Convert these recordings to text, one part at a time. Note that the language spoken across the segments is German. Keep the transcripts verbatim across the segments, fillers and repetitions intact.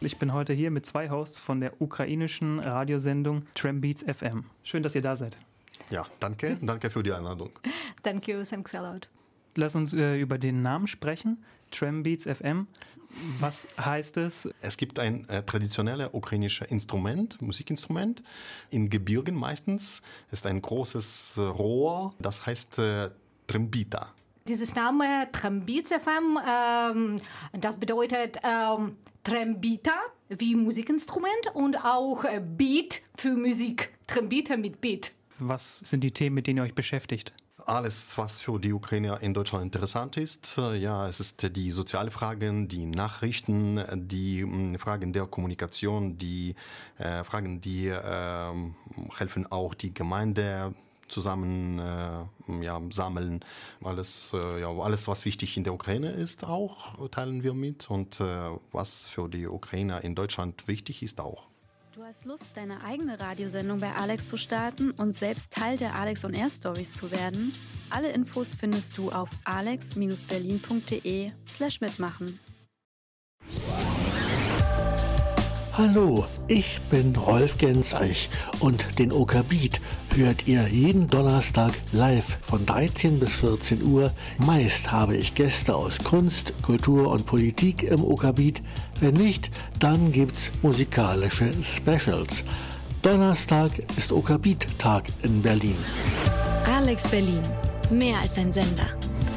Ich bin heute hier mit zwei Hosts von der ukrainischen Radiosendung Trambeats F M. Schön, dass ihr da seid. Ja, danke. Danke für die Einladung. Thank you, thanks a lot. Lass uns äh, über den Namen sprechen. Trambeats F M. Was heißt es? Es gibt ein äh, traditionelles ukrainisches Instrument, Musikinstrument, in Gebirgen meistens. Es ist ein großes äh, Rohr, das heißt äh, Trambita. Dieses Name Trambeats F M, ähm, das bedeutet ähm, Trambita wie Musikinstrument und auch äh, Beat für Musik. Trambita mit Beat. Was sind die Themen, mit denen ihr euch beschäftigt? Alles, was für die Ukrainer in Deutschland interessant ist. Ja, es ist die sozialen Fragen, die Nachrichten, die mh, Fragen der Kommunikation, die äh, Fragen, die äh, helfen auch die Gemeinde zusammen äh, ja, sammeln. Alles, äh, ja, alles, was wichtig in der Ukraine ist, auch teilen wir mit. Und äh, was für die Ukrainer in Deutschland wichtig ist, auch. Du hast Lust, deine eigene Radiosendung bei Alex zu starten und selbst Teil der Alex on Air Stories zu werden? Alle Infos findest du auf alex berlin punkt de slash mitmachen. Hallo, ich bin Rolf Genzeich und den Okabeat hört ihr jeden Donnerstag live von dreizehn bis vierzehn Uhr. Meist habe ich Gäste aus Kunst, Kultur und Politik im Okabeat. Wenn nicht, dann gibt's musikalische Specials. Donnerstag ist Okabeat-Tag in Berlin. Alex Berlin, mehr als ein Sender.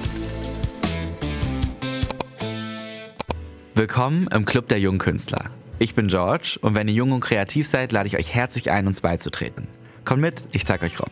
Willkommen im Club der jungen Künstler. Ich bin George und wenn ihr jung und kreativ seid, lade ich euch herzlich ein, uns beizutreten. Kommt mit, ich zeig euch rum.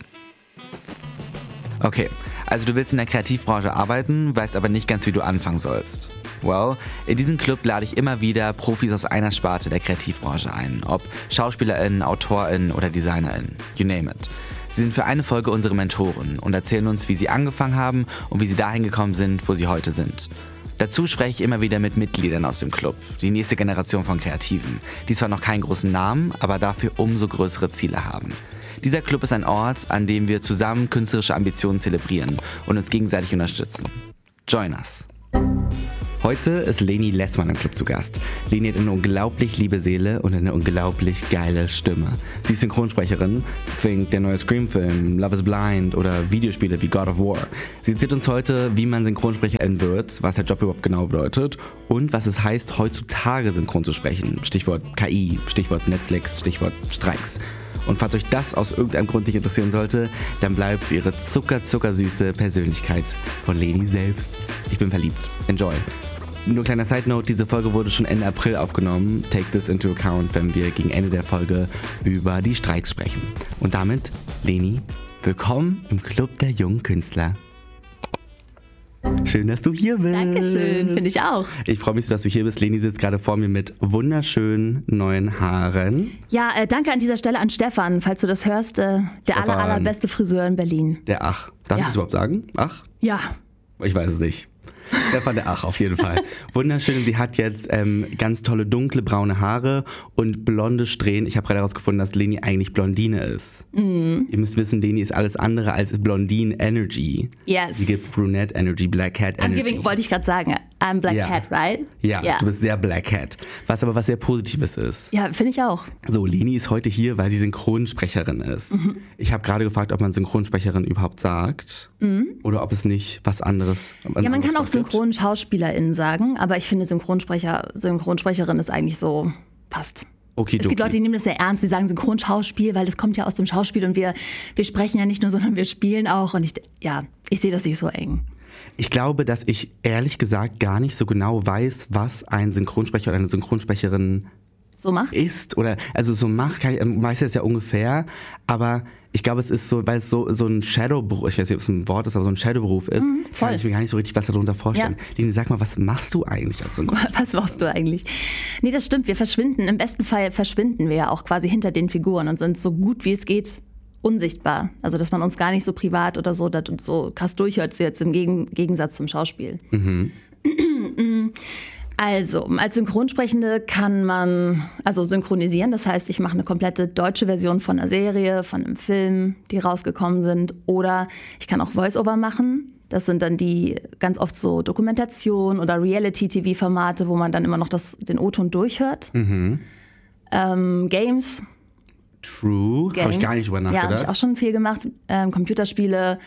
Okay, also du willst in der Kreativbranche arbeiten, weißt aber nicht ganz, wie du anfangen sollst. Well, in diesem Club lade ich immer wieder Profis aus einer Sparte der Kreativbranche ein, ob SchauspielerInnen, AutorInnen oder DesignerInnen, you name it. Sie sind für eine Folge unsere Mentoren und erzählen uns, wie sie angefangen haben und wie sie dahin gekommen sind, wo sie heute sind. Dazu spreche ich immer wieder mit Mitgliedern aus dem Club, die nächste Generation von Kreativen, die zwar noch keinen großen Namen, aber dafür umso größere Ziele haben. Dieser Club ist ein Ort, an dem wir zusammen künstlerische Ambitionen zelebrieren und uns gegenseitig unterstützen. Join us! Heute ist Leni Lessmann im Club zu Gast. Leni hat eine unglaublich liebe Seele und eine unglaublich geile Stimme. Sie ist Synchronsprecherin, think der neue Scream-Film, Love is Blind oder Videospiele wie God of War. Sie erzählt uns heute, wie man Synchronsprecherin wird, was der Job überhaupt genau bedeutet und was es heißt, heutzutage synchron zu sprechen. Stichwort K I, Stichwort Netflix, Stichwort Streiks. Und falls euch das aus irgendeinem Grund nicht interessieren sollte, dann bleibt für ihre zucker-zuckersüße Persönlichkeit von Leni selbst. Ich bin verliebt. Enjoy. Nur kleiner Side-Note, diese Folge wurde schon Ende April aufgenommen. Take this into account, wenn wir gegen Ende der Folge über die Streiks sprechen. Und damit, Leni, willkommen im Club der jungen Künstler. Schön, dass du hier bist. Dankeschön, finde ich auch. Ich freue mich so, dass du hier bist. Leni sitzt gerade vor mir mit wunderschönen neuen Haaren. Ja, äh, danke an dieser Stelle an Stefan, falls du das hörst. Äh, der Stefan. aller, allerbeste Friseur in Berlin. Der Ach. Darf Ja. ich das überhaupt sagen? Ach? Ja. Ich weiß es nicht. Stefan der Ach, auf jeden Fall. Wunderschön, sie hat jetzt ähm, ganz tolle dunkle braune Haare und blonde Strähnen. Ich habe gerade herausgefunden, dass Leni eigentlich Blondine ist. Mhm. Ihr müsst wissen, Leni ist alles andere als Blondine Energy. Yes. Sie gibt Brunette Energy, Black Cat I'm Energy. giving, wollte ich gerade sagen. I'm Black Ja. Cat, right? Ja, Ja. du bist sehr Black Cat. Was aber was sehr Positives ist. Ja, finde ich auch. So, Leni ist heute hier, weil sie Synchronsprecherin ist. Mhm. Ich habe gerade gefragt, ob man Synchronsprecherin überhaupt sagt. Mhm. Oder ob es nicht was anderes ein Ja, man anderes kann auch Wort gibt. SynchronschauspielerInnen sagen, aber ich finde Synchronsprecher, Synchronsprecherin ist eigentlich so, passt. Okay, Es gibt Leute, die nehmen das sehr ernst, die sagen Synchronschauspiel, weil das kommt ja aus dem Schauspiel und wir, wir sprechen ja nicht nur, sondern wir spielen auch und ich, ja, ich sehe das nicht so eng. Ich glaube, dass ich ehrlich gesagt gar nicht so genau weiß, was ein Synchronsprecher oder eine Synchronsprecherin So macht? ist. Oder also so macht, kann ich, ähm, weiß jetzt ja ungefähr, aber ich glaube, es ist so, weil es so, so ein Shadowberuf, ich weiß nicht, ob es ein Wort ist, aber so ein Shadowberuf ist, Mhm, voll. kann ich mir gar nicht so richtig was darunter vorstellen. Ja. Leni, sag mal, was machst du eigentlich als Synchronsprecher? Was machst du eigentlich? Nee, das stimmt, wir verschwinden, im besten Fall verschwinden wir ja auch quasi hinter den Figuren und sind so gut wie es geht unsichtbar. Also, dass man uns gar nicht so privat oder so, dat- so krass durchhört, so jetzt im Gegen- Gegensatz zum Schauspiel. Mhm. Also, als Synchronsprechende kann man also synchronisieren. Das heißt, ich mache eine komplette deutsche Version von einer Serie, von einem Film, die rausgekommen sind. Oder ich kann auch Voice-Over machen. Das sind dann die ganz oft so Dokumentation- oder Reality-T V-Formate, wo man dann immer noch das, den O-Ton durchhört. Mhm. Ähm, Games. True, habe ich gar nicht drüber nachgedacht. Ja, habe ich auch schon viel gemacht. Ähm, Computerspiele,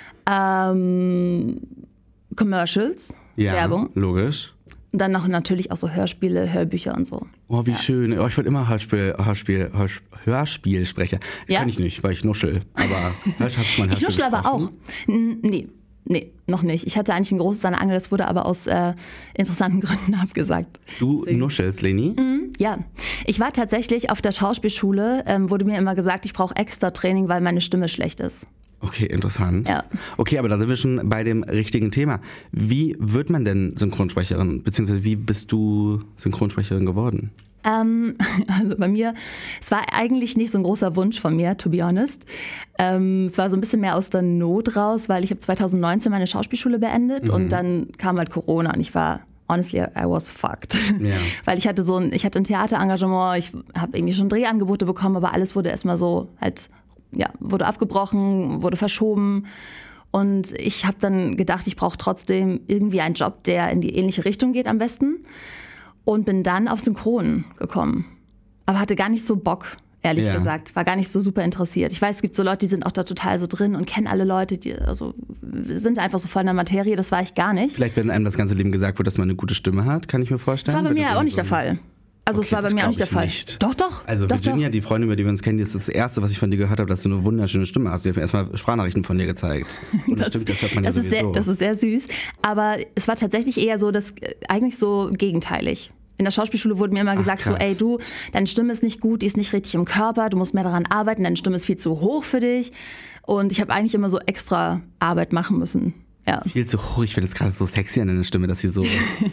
ähm, Commercials, ja, Werbung. Logisch. Und dann noch natürlich auch so Hörspiele, Hörbücher und so. Oh, wie ja. schön. Oh, ich wollte immer Hörspiel, Hörspiel, Hörsp- Hörspielsprecher. Ja? Kann ich nicht, weil ich nuschel. Aber hast du mal ein Ich Hörspiel nuschel aber gesprochen? auch. N- Nee, nee, noch nicht. Ich hatte eigentlich ein großes an der Angel, das wurde aber aus äh, interessanten Gründen abgesagt. Du Deswegen. nuschelst, Leni? Mhm, ja. Ich war tatsächlich auf der Schauspielschule, ähm, wurde mir immer gesagt, ich brauche extra Training, weil meine Stimme schlecht ist. Okay, interessant. Ja. Okay, aber da sind wir schon bei dem richtigen Thema. Wie wird man denn Synchronsprecherin? Beziehungsweise wie bist du Synchronsprecherin geworden? Ähm, also bei mir, es war eigentlich nicht so ein großer Wunsch von mir, to be honest. Ähm, es war so ein bisschen mehr aus der Not raus, weil ich habe zwanzig neunzehn meine Schauspielschule beendet Mhm. und dann kam halt Corona und ich war, honestly, I was fucked. Ja. Weil ich hatte so ein, ich hatte ein Theaterengagement, ich habe irgendwie schon Drehangebote bekommen, aber alles wurde erstmal so halt, ja, wurde abgebrochen, wurde verschoben. Und ich habe dann gedacht, ich brauche trotzdem irgendwie einen Job, der in die ähnliche Richtung geht am besten. Und bin dann auf Synchron gekommen. Aber hatte gar nicht so Bock, ehrlich Ja. gesagt. War gar nicht so super interessiert. Ich weiß, es gibt so Leute, die sind auch da total so drin und kennen alle Leute, die also, sind einfach so voll in der Materie. Das war ich gar nicht. Vielleicht, wenn einem das ganze Leben gesagt wird, dass man eine gute Stimme hat, kann ich mir Das vorstellen. war bei Wenn mir das auch nicht so der Fall. Also Okay, es war bei das mir auch glaub nicht der ich Fall. nicht. Doch, doch. Also doch, Virginia, doch. die Freundin, über die wir uns kennen, die ist das Erste, was ich von dir gehört habe, dass du eine wunderschöne Stimme hast. Die hat mir erstmal Sprachnachrichten von dir gezeigt. Und das, stimmt, das hört man ja das ist sowieso. sehr, das ist sehr süß. Aber es war tatsächlich eher so, dass äh, eigentlich so gegenteilig. In der Schauspielschule wurde mir immer Ach, gesagt, so, krass. ey, du, deine Stimme ist nicht gut, die ist nicht richtig im Körper, du musst mehr daran arbeiten, deine Stimme ist viel zu hoch für dich. Und ich habe eigentlich immer so extra Arbeit machen müssen. Ja. Viel zu hoch. Ich finde es gerade so sexy an deiner Stimme, dass sie so,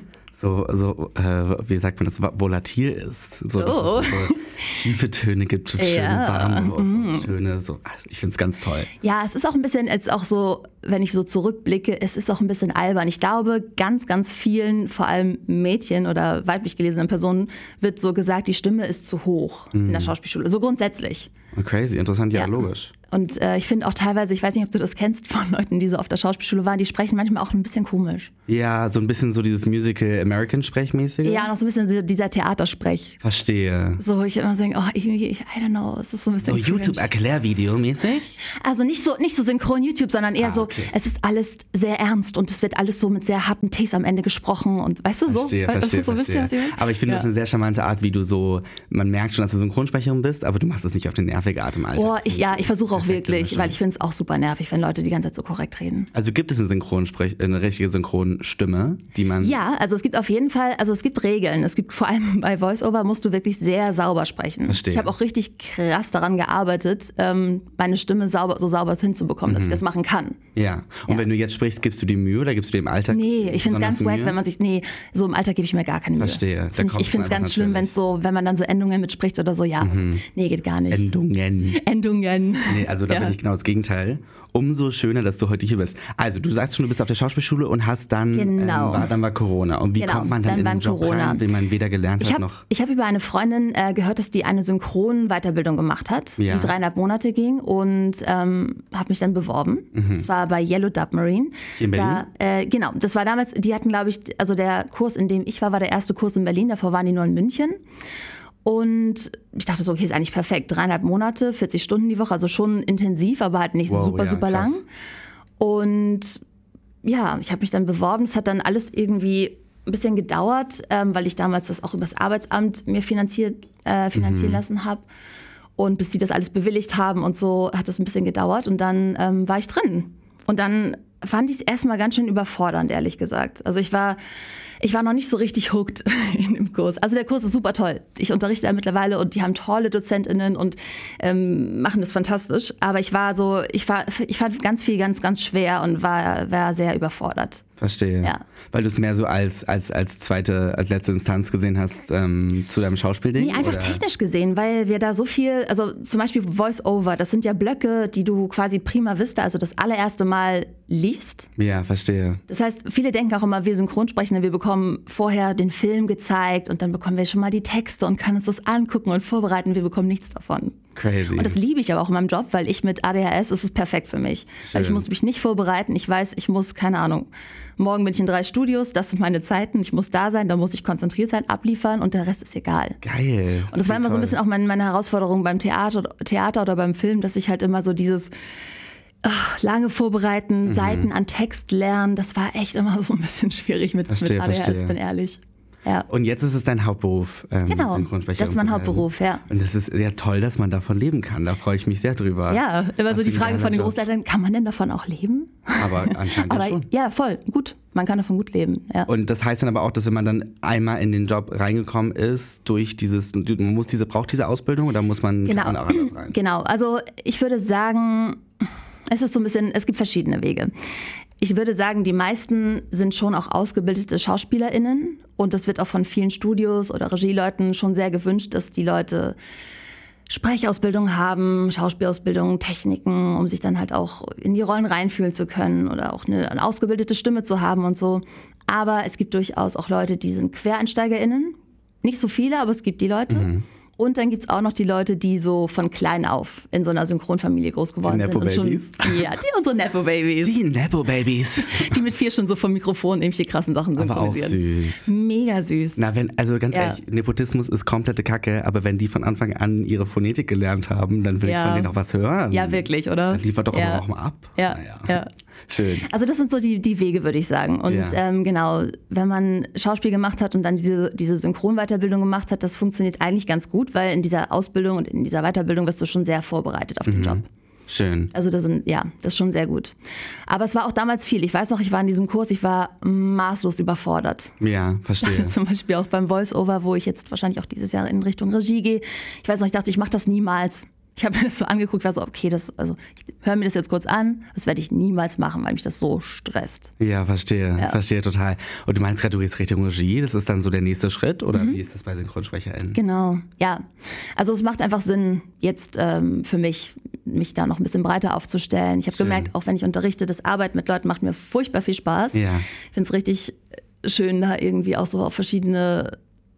so, so äh, wie sagt man das, volatil ist. So, dass Oh. es so tiefe Töne gibt, so schöne Ja. Mhm. warme Töne. So. Also ich finde es ganz toll. Ja, es ist auch ein bisschen jetzt auch so, wenn ich so zurückblicke, es ist auch ein bisschen albern. Ich glaube, ganz, ganz vielen, vor allem Mädchen oder weiblich gelesenen Personen, wird so gesagt, die Stimme ist zu hoch in der Schauspielschule. So grundsätzlich. Oh, crazy, interessant, ja, Ja. logisch. Und äh, ich finde auch teilweise, ich weiß nicht, ob du das kennst von Leuten, die so auf der Schauspielschule waren, die sprechen manchmal auch ein bisschen komisch. Ja, so ein bisschen so dieses Musical-American-Sprechmäßige. Ja, und auch so ein bisschen so dieser Theatersprech. Verstehe. So, wo ich immer denke, oh, irgendwie, I don't know, es ist so ein bisschen So cringe. YouTube-Erklärvideo-mäßig? Also nicht so, nicht so synchron YouTube, sondern eher Ah, so, okay. es ist alles sehr ernst und es wird alles so mit sehr harten Ts am Ende gesprochen und weißt du so? Verstehe, das verstehe, ist so ein bisschen, verstehe. was ich meine? Aber ich finde, Ja. das ist eine sehr charmante Art, wie du so, man merkt schon, dass du Synchronsprecherin bist, aber du machst es nicht auf den nervige Art im Alltag. Boah, Das ich, ist ja, so ich versuche auch perfekte wirklich, Mischung. weil ich finde es auch super nervig, wenn Leute die ganze Zeit so korrekt reden. Also gibt es eine Synchronsprech eine richtige Synchronstimme, die man... Ja, also es gibt auf jeden Fall, also es gibt Regeln. Es gibt vor allem bei VoiceOver musst du wirklich sehr sauber sprechen. Verstehe. Ich habe auch richtig krass daran gearbeitet, ähm, meine Stimme sauber, so sauber hinzubekommen, dass ich das machen kann. Ja. Und Ja. wenn du jetzt sprichst, gibst du dir Mühe oder gibst du dir im Alltag Nee, ich finde es ganz besonders wack, Mühe? wenn man sich, nee, so im Alltag gebe ich mir gar keine Mühe. Verstehe, Das da find ich kommt ich finde es es ganz einfach schlimm, wenn natürlich. es so, wenn man dann so Endungen mitspricht oder so, ja, nee, geht gar nicht. Endungen. Endungen. Nee, also da Ja. bin ich genau das Gegenteil. Umso schöner, dass du heute hier bist. Also, du sagst schon, du bist auf der Schauspielschule und hast dann, Genau. ähm, war, dann war Corona. Und wie Genau, kommt man dann, dann in war den Job Corona. rein, wenn man weder gelernt Ich hat habe noch... hab über eine Freundin äh, gehört, dass die eine Synchron-Weiterbildung gemacht hat, Ja. die dreieinhalb Monate ging und ähm, habe mich dann beworben. Das war bei Yellow Submarine. Hier in Berlin? Da, äh, genau, das war damals, die hatten, glaube ich, also der Kurs, in dem ich war, war der erste Kurs in Berlin, davor waren die nur in München. Und ich dachte so, okay, ist eigentlich perfekt. Dreieinhalb Monate, vierzig Stunden die Woche, also schon intensiv, aber halt nicht Wow, super, ja, super krass. lang. Und ja, ich habe mich dann beworben. Es hat dann alles irgendwie ein bisschen gedauert, ähm, weil ich damals das auch übers Arbeitsamt mir finanziert, äh, finanzieren Mhm. lassen habe. Und bis sie das alles bewilligt haben und so, hat es ein bisschen gedauert. Und dann ähm, war ich drin. Und dann fand ich es erstmal ganz schön überfordernd, ehrlich gesagt. Also ich war, ich war noch nicht so richtig hooked in dem Kurs. Also der Kurs ist super toll. Ich unterrichte da mittlerweile und die haben tolle DozentInnen und ähm, machen das fantastisch. Aber ich war so, ich war, ich fand ganz viel ganz, ganz schwer und war, war sehr überfordert. Verstehe. Ja. Weil du es mehr so als, als, als zweite, als letzte Instanz gesehen hast ähm, zu deinem Schauspielding? Nee, einfach oder? technisch gesehen, weil wir da so viel, also zum Beispiel Voice-Over, das sind ja Blöcke, die du quasi prima vista, also das allererste Mal liest. Ja, verstehe. Das heißt, viele denken auch immer, wir Synchronsprechende, wir bekommen bekommen vorher den Film gezeigt und dann bekommen wir schon mal die Texte und können uns das angucken und vorbereiten. Wir bekommen nichts davon. Crazy. Und das liebe ich aber auch in meinem Job, weil ich mit A D H S ist es perfekt für mich. Schön. Weil ich muss mich nicht vorbereiten. Ich weiß, ich muss, keine Ahnung, morgen bin ich in drei Studios, das sind meine Zeiten. Ich muss da sein, da muss ich konzentriert sein, abliefern und der Rest ist egal. Geil. Und das war immer so ein bisschen auch meine, meine Herausforderung beim Theater, Theater oder beim Film, dass ich halt immer so dieses ach, lange vorbereiten, mhm. Seiten an Text lernen, das war echt immer so ein bisschen schwierig mit, verstehe, mit A D H S, verstehe. bin ehrlich. Ja. Und jetzt ist es dein Hauptberuf, ähm, genau, Synchronsprecherin das ist mein zu werden. Hauptberuf, ja. Und das ist ja toll, dass man davon leben kann. Da freue ich mich sehr drüber. Ja, immer Hast so die du Frage einen von den Job? Großeltern, kann man denn davon auch leben? Aber anscheinend aber, ja schon. Ja, voll, gut. Man kann davon gut leben, ja. Und das heißt dann aber auch, dass wenn man dann einmal in den Job reingekommen ist, durch dieses, man muss diese, braucht diese Ausbildung oder muss man, genau. kann man auch anders rein? Genau, also ich würde sagen, es ist so ein bisschen, es gibt verschiedene Wege. Ich würde sagen, die meisten sind schon auch ausgebildete SchauspielerInnen und das wird auch von vielen Studios oder Regieleuten schon sehr gewünscht, dass die Leute Sprechausbildung haben, Schauspielausbildung, Techniken, um sich dann halt auch in die Rollen reinfühlen zu können oder auch eine, eine ausgebildete Stimme zu haben und so. Aber es gibt durchaus auch Leute, die sind QuereinsteigerInnen. Nicht so viele, aber es gibt die Leute. Mhm. Und dann gibt es auch noch die Leute, die so von klein auf in so einer Synchronfamilie groß geworden die sind. Und schon, Nepo-Babys? Ja, die unsere Nepo-Babys. Die Nepo-Babys. Die mit vier schon so vom Mikrofon irgendwelche krassen Sachen synchronisieren. Aber auch süß. Mega süß. Na, wenn, also ganz Ja. ehrlich, Nepotismus ist komplette Kacke, aber wenn die von Anfang an ihre Phonetik gelernt haben, dann will Ja. ich von denen auch was hören. Ja, wirklich, oder? Dann liefert doch Ja. aber auch mal ab. Ja, Naja. ja. Schön. Also das sind so die, die Wege, würde ich sagen. Und Ja. ähm, genau, wenn man Schauspiel gemacht hat und dann diese, diese Synchronweiterbildung gemacht hat, das funktioniert eigentlich ganz gut, weil in dieser Ausbildung und in dieser Weiterbildung wirst du schon sehr vorbereitet auf den Mhm. Job. Schön. Also das sind, ja, das ist schon sehr gut. Aber es war auch damals viel. Ich weiß noch, ich war in diesem Kurs, ich war maßlos überfordert. Ja, verstehe. Zum Beispiel auch beim Voice-Over, wo ich jetzt wahrscheinlich auch dieses Jahr in Richtung Regie gehe. Ich weiß noch, ich dachte, ich mache das niemals. Ich habe mir das so angeguckt, war so, okay, das, also ich höre mir das jetzt kurz an, das werde ich niemals machen, weil mich das so stresst. Ja, verstehe, Ja. verstehe total. Und du meinst gerade, du gehst Richtung Regie, das ist dann so der nächste Schritt oder wie ist das bei SynchronsprecherInnen? Genau, ja. Also es macht einfach Sinn, jetzt ähm, für mich, mich da noch ein bisschen breiter aufzustellen. Ich habe Schön. gemerkt, auch wenn ich unterrichte, das Arbeiten mit Leuten macht mir furchtbar viel Spaß. Ja. Ich finde es richtig schön, da irgendwie auch so auf verschiedene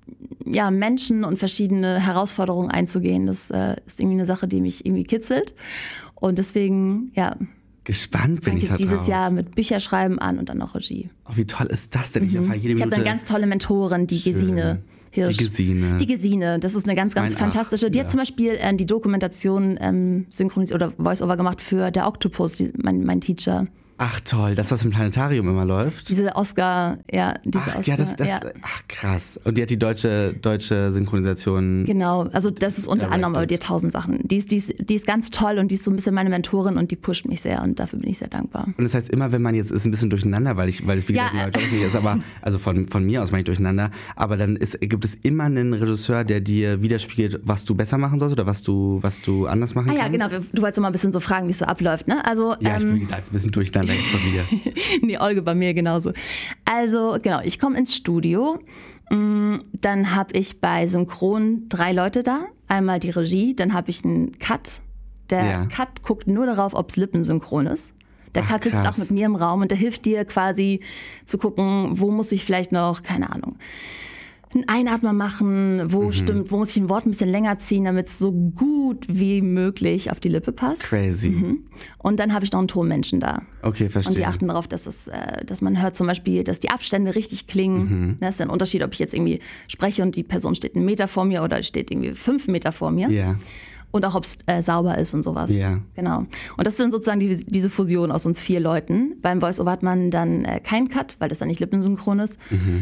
ja, Menschen und verschiedene Herausforderungen einzugehen. Das äh, ist irgendwie eine Sache, die mich irgendwie kitzelt. Und deswegen, ja, Gespannt bin fange ich ich da dieses drauf. Jahr mit Bücherschreiben an und dann noch Regie. Oh, wie toll ist das denn? Ich erfahre jede Ich habe Minute. dann ganz tolle Mentoren, die Schön. Gesine Hirsch. Die Gesine. Die Gesine, das ist eine ganz, ganz Mein fantastische. Ach, Die ja. hat zum Beispiel äh, die Dokumentation ähm, synchronisiert oder Voice-Over gemacht für Der Octopus, die, mein, mein Teacher. Ach toll, das, was im Planetarium immer läuft. Diese Oscar, ja, diese Ach, Oscar. ja, das, das, ja. ach krass. Und die hat die deutsche, deutsche Synchronisation. Genau, also das ist unter Directed. anderem aber die tausend Sachen. Die ist, die, ist, die ist ganz toll und die ist so ein bisschen meine Mentorin und die pusht mich sehr und dafür bin ich sehr dankbar. Und das heißt immer, wenn man jetzt ist ein bisschen durcheinander, weil ich, weil es wie Ja. gesagt ein neuer Job nicht ist, aber also von, von mir aus meine ich durcheinander, aber dann ist, gibt es immer einen Regisseur, der dir widerspiegelt, was du besser machen sollst oder was du, was du anders machen Ah kannst. ja, genau, du wolltest noch mal ein bisschen so fragen, wie es so abläuft, ne? Also, Ja, ich bin wie ähm, gesagt ein bisschen durcheinander jetzt von mir. nee, Olge bei mir genauso. Also, genau, ich komme ins Studio. Mm, Dann habe ich bei Synchron drei Leute da. Einmal die Regie, dann habe ich einen Cut. Der Ja. Cut guckt nur darauf, ob es lippensynchron ist. Der Ach, Cut sitzt krass. auch mit mir im Raum und der hilft dir quasi zu gucken, wo muss ich vielleicht noch, keine Ahnung, einen Einatmer machen, wo stimmt, wo muss ich ein Wort ein bisschen länger ziehen, damit es so gut wie möglich auf die Lippe passt. Crazy. Mhm. Und dann habe ich noch einen Tonmenschen da. Okay, Und die verstehe. achten darauf, dass, es, äh, dass man hört zum Beispiel, dass die Abstände richtig klingen. Das ist ein Unterschied, ob ich jetzt irgendwie spreche und die Person steht einen Meter vor mir oder steht irgendwie fünf Meter vor mir. Ja. Und auch, ob es äh, sauber ist und sowas. Ja. Genau. Und das ist dann sozusagen die, diese Fusion aus uns vier Leuten. Beim Voice-Over hat man dann äh, keinen Cut, weil das dann nicht lippensynchron ist.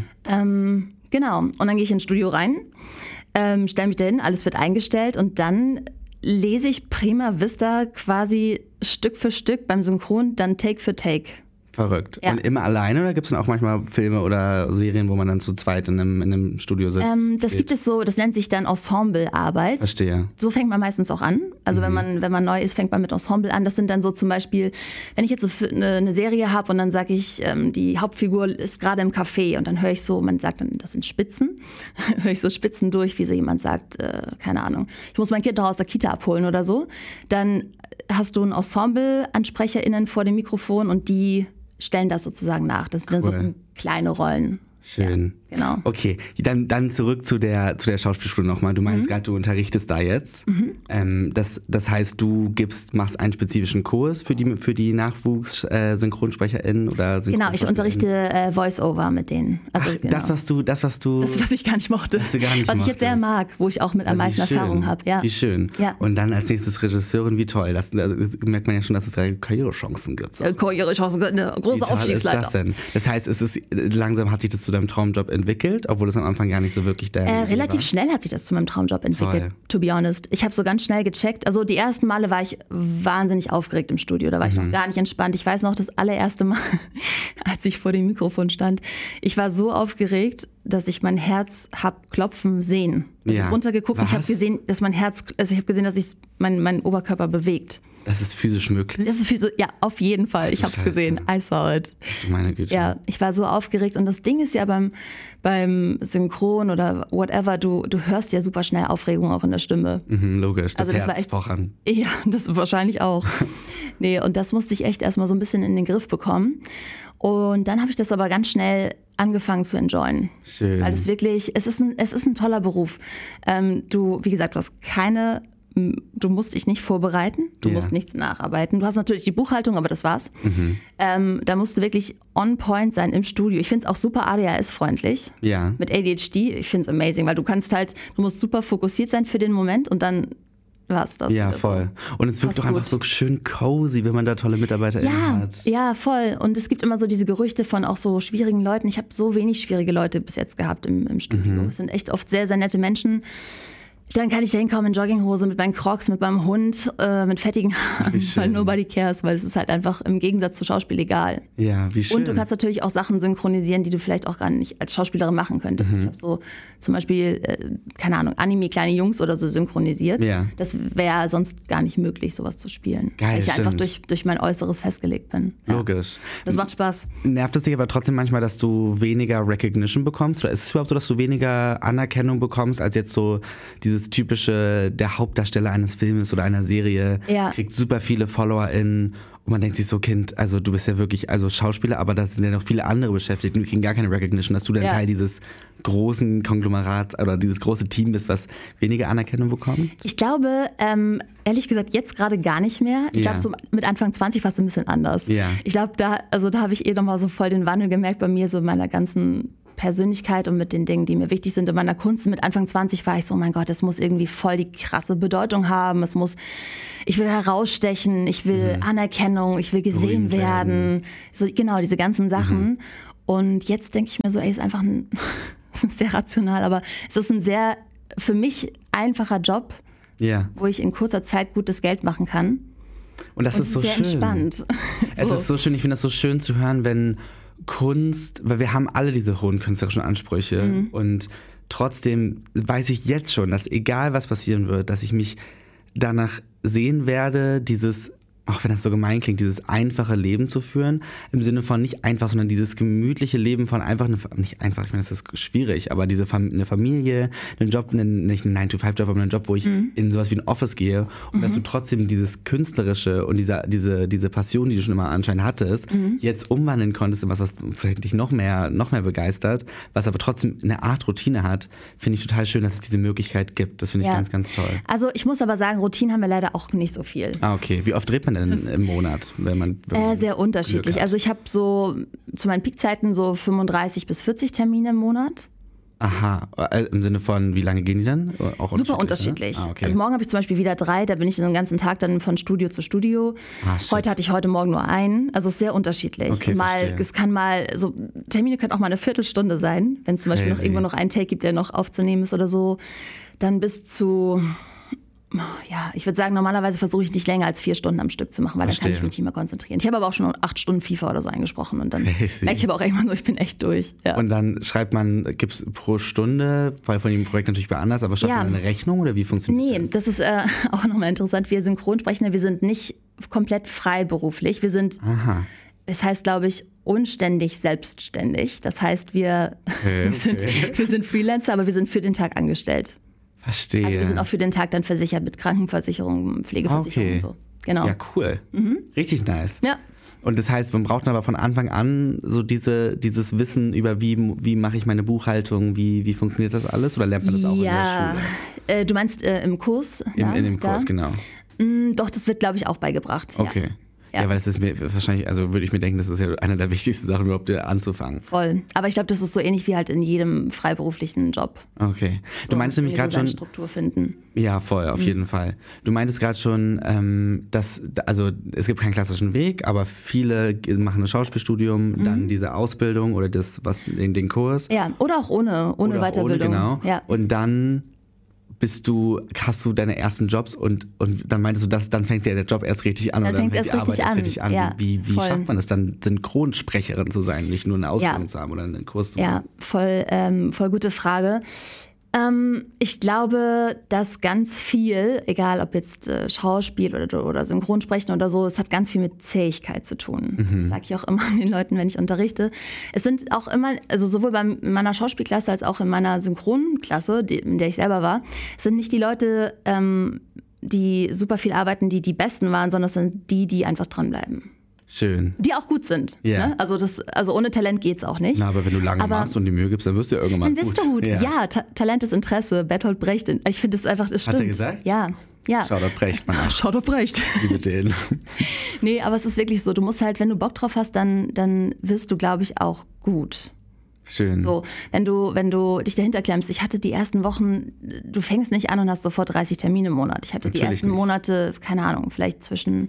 Ähm, genau. Und dann gehe ich ins Studio rein, ähm, stelle mich dahin, alles wird eingestellt und dann lese ich prima vista quasi Stück für Stück beim Synchron, dann Take für Take. Verrückt. Ja. Und immer alleine oder gibt es dann auch manchmal Filme oder Serien, wo man dann zu zweit in einem, in einem Studio sitzt? Ähm, das gibt es so, das nennt sich dann Ensemblearbeit. Verstehe. So fängt man meistens auch an. Also wenn man wenn man neu ist, fängt man mit Ensemble an. Das sind dann so zum Beispiel, wenn ich jetzt so für eine, eine Serie habe und dann sage ich, ähm, die Hauptfigur ist gerade im Café und dann höre ich so, man sagt dann, das sind Spitzen, höre ich so Spitzen durch, wie so jemand sagt, äh, keine Ahnung, ich muss mein Kind noch aus der Kita abholen oder so. Dann hast du ein Ensemble-AnsprecherInnen vor dem Mikrofon und die stellen das sozusagen nach. Das sind dann so Cool. kleine Rollen. Schön. Ja, genau. Okay, dann, dann zurück zu der, zu der Schauspielschule nochmal. Du meinst mhm. gerade, du unterrichtest da jetzt. Mhm. Ähm, das, das heißt, du gibst, machst einen spezifischen Kurs für die, für die Nachwuchs-SynchronsprecherInnen oder Genau, ich unterrichte äh, Voice-Over mit denen. Also, Ach, genau. das, was du, das, was du... Das, was ich gar nicht mochte. Was, du gar nicht was ich mochtest. jetzt sehr mag, wo ich auch mit am ja, meisten schön. Erfahrung habe. Ja. Wie schön. Ja. Und dann als nächstes Regisseurin, wie toll. Das, das merkt man ja schon, dass es drei Karrierechancen gibt. Ja, Karrierechancen, eine große Aufstiegsleiter. Ist das denn? Das heißt, es ist, langsam hat sich das zu deinem Traumjob entwickelt, obwohl es am Anfang gar nicht so wirklich der äh, Relativ war. schnell hat sich das zu meinem Traumjob entwickelt, Toll. to be honest. Ich habe so ganz schnell gecheckt. Also die ersten Male war ich wahnsinnig aufgeregt im Studio. Da war ich Mhm. noch gar nicht entspannt. Ich weiß noch, das allererste Mal, als ich vor dem Mikrofon stand, ich war so aufgeregt, dass ich mein Herz hab klopfen sehen. Also Ja. ich habe runtergeguckt und ich habe gesehen, dass mein Herz, also ich habe gesehen, dass sich mein, mein Oberkörper bewegt. Das ist physisch möglich? Das ist physisch, ja, auf jeden Fall. Ich habe es gesehen. I saw it. Du meine Güte. Ja, ich war so aufgeregt. Und das Ding ist ja beim, beim Synchron oder whatever, du, du hörst ja super schnell Aufregung auch in der Stimme. Mhm, logisch, das Also das Herz war echt- pochern. Ja, das wahrscheinlich auch. Nee, und das musste ich echt erstmal so ein bisschen in den Griff bekommen. Und dann habe ich das aber ganz schnell angefangen zu enjoyen. Schön. Weil es wirklich, es ist ein, es ist ein toller Beruf. Ähm, du, wie gesagt, du hast keine, du musst dich nicht vorbereiten, du Ja. musst nichts nacharbeiten. Du hast natürlich die Buchhaltung, aber das war's. Mhm. Ähm, da musst du wirklich on point sein im Studio. Ich finde es auch super A D H S-freundlich. Ja. Mit A D H D, ich finde es amazing, weil du kannst halt, du musst super fokussiert sein für den Moment und dann war's das. Ja, wieder so. voll. Und es wirkt Passt doch einfach gut. so schön cozy, wenn man da tolle MitarbeiterInnen Ja, hat. ja, voll. Und es gibt immer so diese Gerüchte von auch so schwierigen Leuten. Ich habe so wenig schwierige Leute bis jetzt gehabt im, im Studio. Mhm. Es sind echt oft sehr, sehr nette Menschen. Dann kann ich da hinkommen in Jogginghose mit meinen Crocs, mit meinem Hund, äh, mit fettigen Haaren, wie schön. weil nobody cares, weil es ist halt einfach im Gegensatz zu Schauspiel egal. Ja, wie schön. Und du kannst natürlich auch Sachen synchronisieren, die du vielleicht auch gar nicht als Schauspielerin machen könntest. Mhm. Ich habe so zum Beispiel, äh, keine Ahnung, Anime Kleine Jungs oder so synchronisiert. Ja. Das wäre sonst gar nicht möglich, sowas zu spielen. Geil, weil ich ja einfach stimmt. durch, durch mein Äußeres festgelegt bin. Ja. Logisch. Das macht Spaß. Nervt es dich aber trotzdem manchmal, dass du weniger Recognition bekommst? Oder ist es überhaupt so, dass du weniger Anerkennung bekommst, als jetzt so dieses typische, der Hauptdarsteller eines Filmes oder einer Serie Ja. kriegt super viele FollowerInnen und man denkt sich so, Kind, also du bist ja wirklich also Schauspieler, aber da sind ja noch viele andere beschäftigt und die kriegen gar keine Recognition, dass du dann Ja. Teil dieses großen Konglomerats oder dieses große Team bist, was weniger Anerkennung bekommt? Ich glaube, ähm, ehrlich gesagt, jetzt gerade gar nicht mehr. Ich Ja. glaube, so mit Anfang zwanzig war es ein bisschen anders. Ja. Ich glaube, da, also da habe ich eh nochmal so voll den Wandel gemerkt bei mir, so in meiner ganzen Persönlichkeit und mit den Dingen, die mir wichtig sind in meiner Kunst. Mit Anfang zwanzig war ich so, oh mein Gott, es muss irgendwie voll die krasse Bedeutung haben. Es muss, ich will herausstechen, ich will Mhm. Anerkennung, ich will gesehen Berühmt werden. werden. So, genau, diese ganzen Sachen. Und jetzt denke ich mir so, ey, ist einfach ein, das ist sehr rational, aber es ist ein sehr, für mich einfacher Job, Ja. wo ich in kurzer Zeit gutes Geld machen kann. Und das Und ist es so sehr schön. entspannt. Es So. ist so schön, ich finde das so schön zu hören, wenn Kunst, weil wir haben alle diese hohen künstlerischen Ansprüche Mhm. und trotzdem weiß ich jetzt schon, dass egal was passieren wird, dass ich mich danach sehen werde, dieses, auch wenn das so gemein klingt, dieses einfache Leben zu führen, im Sinne von nicht einfach, sondern dieses gemütliche Leben von einfach, eine, nicht einfach, ich meine, das ist schwierig, aber diese Fam eine Familie, einen Job, einen, nicht einen nine to five Job, aber einen Job, wo ich Mhm. in sowas wie ein Office gehe und dass du trotzdem dieses Künstlerische und diese, diese, diese Passion, die du schon immer anscheinend hattest, Mhm. jetzt umwandeln konntest in was, was vielleicht dich noch mehr, noch mehr begeistert, was aber trotzdem eine Art Routine hat, finde ich total schön, dass es diese Möglichkeit gibt. Das finde ich Ja. ganz, ganz toll. Also ich muss aber sagen, Routinen haben wir leider auch nicht so viel. Ah, okay. Wie oft dreht man denn im Monat, wenn man, wenn man Äh, sehr Glück unterschiedlich. hat? Also ich habe so zu meinen Peakzeiten so fünfunddreißig bis vierzig Termine im Monat. Aha, äh, im Sinne von, wie lange gehen die dann? Auch Super unterschiedlich. Ne? Ah, okay. Also morgen habe ich zum Beispiel wieder drei, da bin ich den ganzen Tag dann von Studio zu Studio. Ah, shit. Heute hatte ich heute Morgen nur einen. Also es ist sehr unterschiedlich. Okay, mal, verstehe. es kann mal, so Termine können auch mal eine Viertelstunde sein, wenn es zum Beispiel noch Crazy. irgendwo noch einen Take gibt, der noch aufzunehmen ist oder so. Dann bis zu, ja, ich würde sagen, normalerweise versuche ich nicht länger als vier Stunden am Stück zu machen, weil dann kann ich Verstehe. mich nicht mehr konzentrieren. Ich habe aber auch schon acht Stunden FIFA oder so eingesprochen und dann Crazy. merke ich aber auch irgendwann so, ich bin echt durch. Ja. Und dann schreibt man, gibt es pro Stunde, bei von jedem Projekt natürlich bei anders, aber schreibt Ja. man eine Rechnung oder wie funktioniert Nee, das? das ist äh, auch nochmal interessant. Wir Synchronsprechende, wir sind nicht komplett freiberuflich. Wir sind, Aha. es heißt, glaube ich, unständig selbstständig. Das heißt, wir, Okay, wir, sind, okay. wir sind Freelancer, aber wir sind für den Tag angestellt. Verstehe. Also wir sind auch für den Tag dann versichert mit Krankenversicherung, Pflegeversicherung Okay. und so. Genau. Ja, cool. Richtig nice. Ja. Und das heißt, man braucht aber von Anfang an so diese, dieses Wissen über wie, wie mache ich meine Buchhaltung, wie, wie funktioniert das alles oder lernt man das auch ja. in der Schule? Äh, du meinst äh, im Kurs? In, ja, in dem da? Kurs, genau. Mm, doch, das wird, glaube ich, auch beigebracht. Okay. Ja. Ja. ja, weil das ist mir wahrscheinlich, also würde ich mir denken, das ist ja eine der wichtigsten Sachen überhaupt anzufangen. Voll. Aber ich glaube, das ist so ähnlich wie halt in jedem freiberuflichen Job. Okay. So, du meinst nämlich gerade so schon. Struktur finden. Ja, voll, auf mhm. jeden Fall. Du meintest gerade schon, ähm, dass, also es gibt keinen klassischen Weg, aber viele machen ein Schauspielstudium, mhm. dann diese Ausbildung oder das, was den, den Kurs. Ja, oder auch ohne, ohne oder auch Weiterbildung. Ohne, genau. Ja. Und dann bist du, hast du deine ersten Jobs und, und dann meintest du, dass dann fängt ja der Job erst richtig an dann oder fängt dann es fängt die richtig Arbeit an. erst richtig an. Ja, wie wie voll. schafft man es dann, Synchronsprecherin zu sein, nicht nur eine Ausbildung ja. zu haben oder einen Kurs zu machen? Ja, voll, ähm, voll gute Frage. Ähm, ich glaube, dass ganz viel, egal ob jetzt äh, Schauspiel oder, oder Synchronsprechen oder so, es hat ganz viel mit Zähigkeit zu tun. Mhm. Das sage ich auch immer den Leuten, wenn ich unterrichte. Es sind auch immer, also sowohl bei meiner Schauspielklasse als auch in meiner Synchronklasse, die, in der ich selber war, es sind nicht die Leute, ähm, die super viel arbeiten, die die Besten waren, sondern es sind die, die einfach dranbleiben. Schön. Die auch gut sind. Yeah. Ne? Also, das, also ohne Talent geht's auch nicht. Na, aber wenn du lange aber machst und die Mühe gibst, dann wirst du ja irgendwann dann gut. Dann wirst du gut. Ja, ja Ta- Talent ist Interesse. Bertolt Brecht. Ich finde es einfach, es stimmt. Hat er gesagt? Ja. ja. Schau doch Brecht, Mann. Schau doch Brecht. Liebe den. Nee, aber es ist wirklich so. Du musst halt, wenn du Bock drauf hast, dann, dann wirst du, glaube ich, auch gut. Schön. So, wenn du, wenn du dich dahinter klemmst. Ich hatte die ersten Wochen, du fängst nicht an und hast sofort dreißig Termine im Monat. Ich hatte Natürlich die ersten nicht. Monate, keine Ahnung, vielleicht zwischen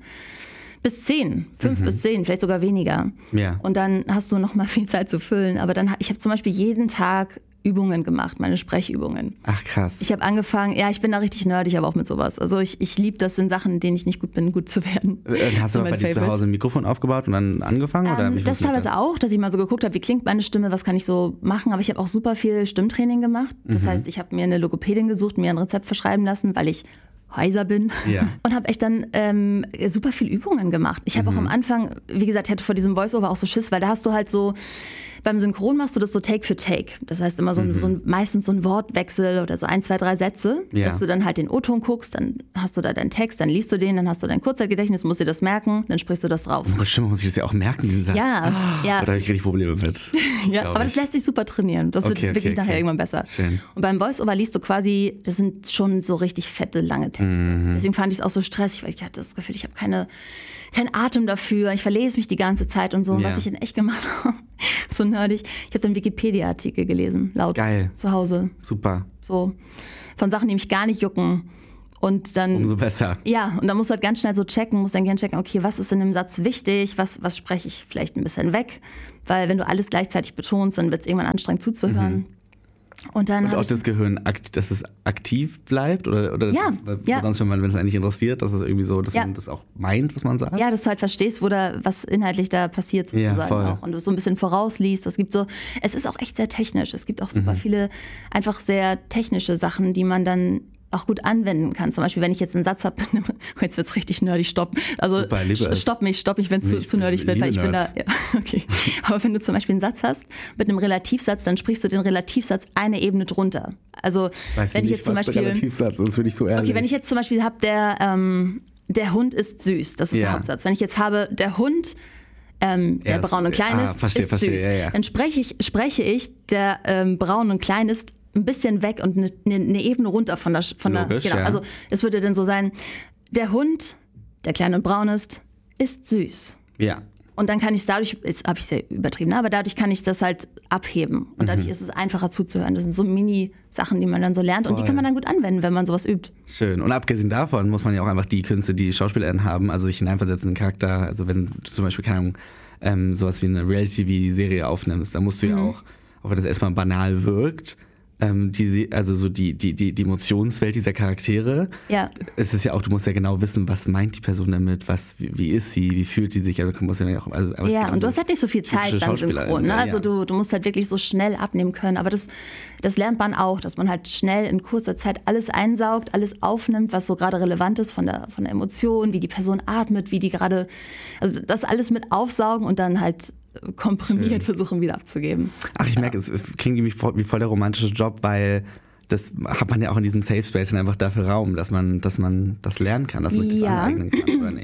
bis zehn, fünf Mhm. bis zehn, vielleicht sogar weniger. Ja. Und dann hast du noch mal viel Zeit zu füllen. Aber dann, ich habe zum Beispiel jeden Tag Übungen gemacht, meine Sprechübungen. Ach krass. Ich habe angefangen, ja, ich bin da richtig nerdig, aber auch mit sowas. Also ich, ich liebe das in Sachen, in denen ich nicht gut bin, gut zu werden. Äh, hast so du bei dir zu Hause ein Mikrofon aufgebaut und dann angefangen? Ähm, oder wie das teilweise das? auch, dass ich mal so geguckt habe, wie klingt meine Stimme, was kann ich so machen. Aber ich habe auch super viel Stimmtraining gemacht. Das Mhm. heißt, ich habe mir eine Logopädin gesucht, mir ein Rezept verschreiben lassen, weil ich heiser bin Ja. und habe echt dann ähm, super viel Übungen gemacht. Ich habe Mhm. auch am Anfang, wie gesagt, hatte vor diesem Voice-Over auch so Schiss, weil da hast du halt so, beim Synchron machst du das so Take für Take. Das heißt immer so, ein, Mhm. so ein, meistens so ein Wortwechsel oder so ein, zwei, drei Sätze, Ja. dass du dann halt den O-Ton guckst, dann hast du da deinen Text, dann liest du den, dann hast du dein Kurzzeitgedächtnis, musst dir das merken, dann sprichst du das drauf. Oh Gott, stimmt, muss ich das ja auch merken, den Satz. Ja, ja. Da habe ich richtig Probleme mit. Ja, glaub aber das ich. lässt sich super trainieren. Das wird Okay, okay, wirklich nachher okay. irgendwann besser. Schön. Und beim Voice-Over liest du quasi, das sind schon so richtig fette, lange Texte. Mhm. Deswegen fand ich es auch so stressig, weil ich hatte das Gefühl, ich habe keine, keinen Atem dafür. Ich verlese mich die ganze Zeit und so. Und Ja. was ich in echt gemacht habe, so nerdig, ich habe dann Wikipedia-Artikel gelesen, laut Geil. zu Hause. Super. So von Sachen, die mich gar nicht jucken. Und dann, Umso besser. ja, und dann musst du halt ganz schnell so checken, musst dann gerne checken, okay, was ist in dem Satz wichtig, was, was spreche ich vielleicht ein bisschen weg, weil wenn du alles gleichzeitig betonst, dann wird es irgendwann anstrengend zuzuhören. Mhm. Und dann Und habe auch ich, das Gehirn, akt, dass es aktiv bleibt? Oder, oder Ja, das ist, weil ja. sonst, wenn man wenn es eigentlich interessiert, dass es irgendwie so, dass Ja. man das auch meint, was man sagt? ja, dass du halt verstehst, wo da was inhaltlich da passiert Ja, sozusagen voll. auch. Und du so ein bisschen vorausliest. Es gibt so, es ist auch echt sehr technisch. Es gibt auch super Mhm. viele einfach sehr technische Sachen, die man dann auch gut anwenden kann. Zum Beispiel, wenn ich jetzt einen Satz habe, jetzt wird es richtig nerdig, stopp. Also Super, liebe st- es. stopp mich, stopp mich, wenn es Nee, zu, ich zu nerdig wird, liebe weil ich bin da. Nerds. Ja, okay. Aber wenn du zum Beispiel einen Satz hast mit einem Relativsatz, dann sprichst du den Relativsatz eine Ebene drunter. Also Weißt wenn du ich nicht, jetzt zum was der Beispiel. Relativsatz ist, finde ich so ehrlich. Okay, wenn ich jetzt zum Beispiel habe, der, ähm, der Hund ist süß, das ist Ja. der Hauptsatz. Wenn ich jetzt habe, der Hund, ähm, der Ja, das- braun und klein ah, ist, verstehe, ist verstehe, süß, ja, ja. dann spreche ich, spreche ich, der ähm, braun und klein ist, ein bisschen weg und eine, eine Ebene runter von der, von Logisch, der, genau. ja. Also es würde dann so sein, der Hund, der klein und braun ist, ist süß. Ja. Und dann kann ich es dadurch, jetzt habe ich es ja übertrieben, ne, aber dadurch kann ich das halt abheben. Und dadurch ist es einfacher zuzuhören. Das sind so Mini-Sachen, die man dann so lernt und die Voll. kann man dann gut anwenden, wenn man sowas übt. Schön. Und abgesehen davon muss man ja auch einfach die Künste, die SchauspielerInnen haben, also sich hineinversetzen in den Charakter. Also wenn du zum Beispiel, keine Ahnung, ähm, sowas wie eine Reality-T V-Serie aufnimmst, dann musst du ja Mhm. auch, auch wenn das erstmal banal wirkt, ähm, die, also so die, die, die, die Emotionswelt dieser Charaktere. Ja. Es ist ja auch, du musst ja genau wissen, was meint die Person damit, was, wie, wie ist sie, wie fühlt sie sich, also du musst ja auch, also, aber Ja, genau, und du hast das halt nicht so viel Zeit typische beim Schauspielerin Synchron. Ne? sein, Also ja. du, du musst halt wirklich so schnell abnehmen können. Aber das, das lernt man auch, dass man halt schnell in kurzer Zeit alles einsaugt, alles aufnimmt, was so gerade relevant ist von der, von der Emotion, wie die Person atmet, wie die gerade, also das alles mit aufsaugen und dann halt komprimiert Schön. versuchen wieder abzugeben. Ach, ich merke, es klingt irgendwie voll, wie voll der romantische Job, weil das hat man ja auch in diesem Safe Space einfach dafür Raum, dass man, dass man das lernen kann, dass man sich das Ja. aneignen kann, oder nicht?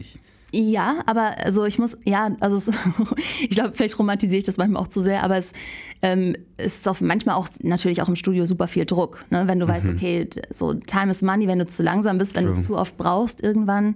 Ja, aber also ich muss, ja, also es, ich glaube, vielleicht romantisiere ich das manchmal auch zu sehr, aber es, ähm, es ist auch manchmal auch natürlich auch im Studio super viel Druck, ne? Wenn du mhm. weißt, okay, so Time is money, wenn du zu langsam bist, wenn True. du zu oft brauchst irgendwann,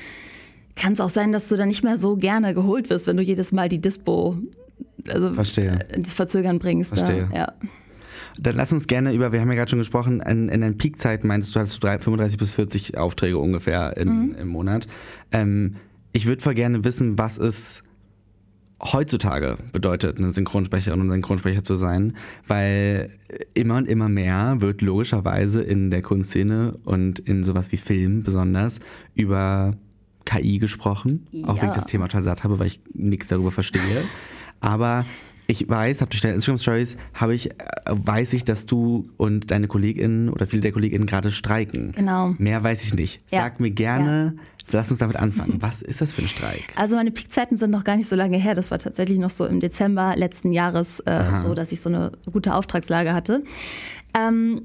kann es auch sein, dass du dann nicht mehr so gerne geholt wirst, wenn du jedes Mal die Dispo also Verstehe. ins Verzögern bringst. Verstehe. Da, ja. Dann lass uns gerne über, wir haben ja gerade schon gesprochen, in, in den Peakzeiten meintest du, hattest du fünfunddreißig bis vierzig Aufträge ungefähr in, mhm. im Monat. Ähm, ich würde voll gerne wissen, was es heutzutage bedeutet, eine Synchronsprecherin und Synchronsprecher zu sein, weil immer und immer mehr wird logischerweise in der Kunstszene und in sowas wie Film besonders über K I gesprochen, ja. auch wenn ich das Thema total satt habe, weil ich nichts darüber verstehe. Aber ich weiß, habe durch deine Instagram-Stories, habe ich, weiß ich, dass du und deine KollegInnen oder viele der KollegInnen gerade streiken. Genau. Mehr weiß ich nicht. Ja. Sag mir gerne, ja. lass uns damit anfangen. Was ist das für ein Streik? Also meine Peakzeiten sind noch gar nicht so lange her. Das war tatsächlich noch so im Dezember letzten Jahres äh, so, dass ich so eine gute Auftragslage hatte. Ähm,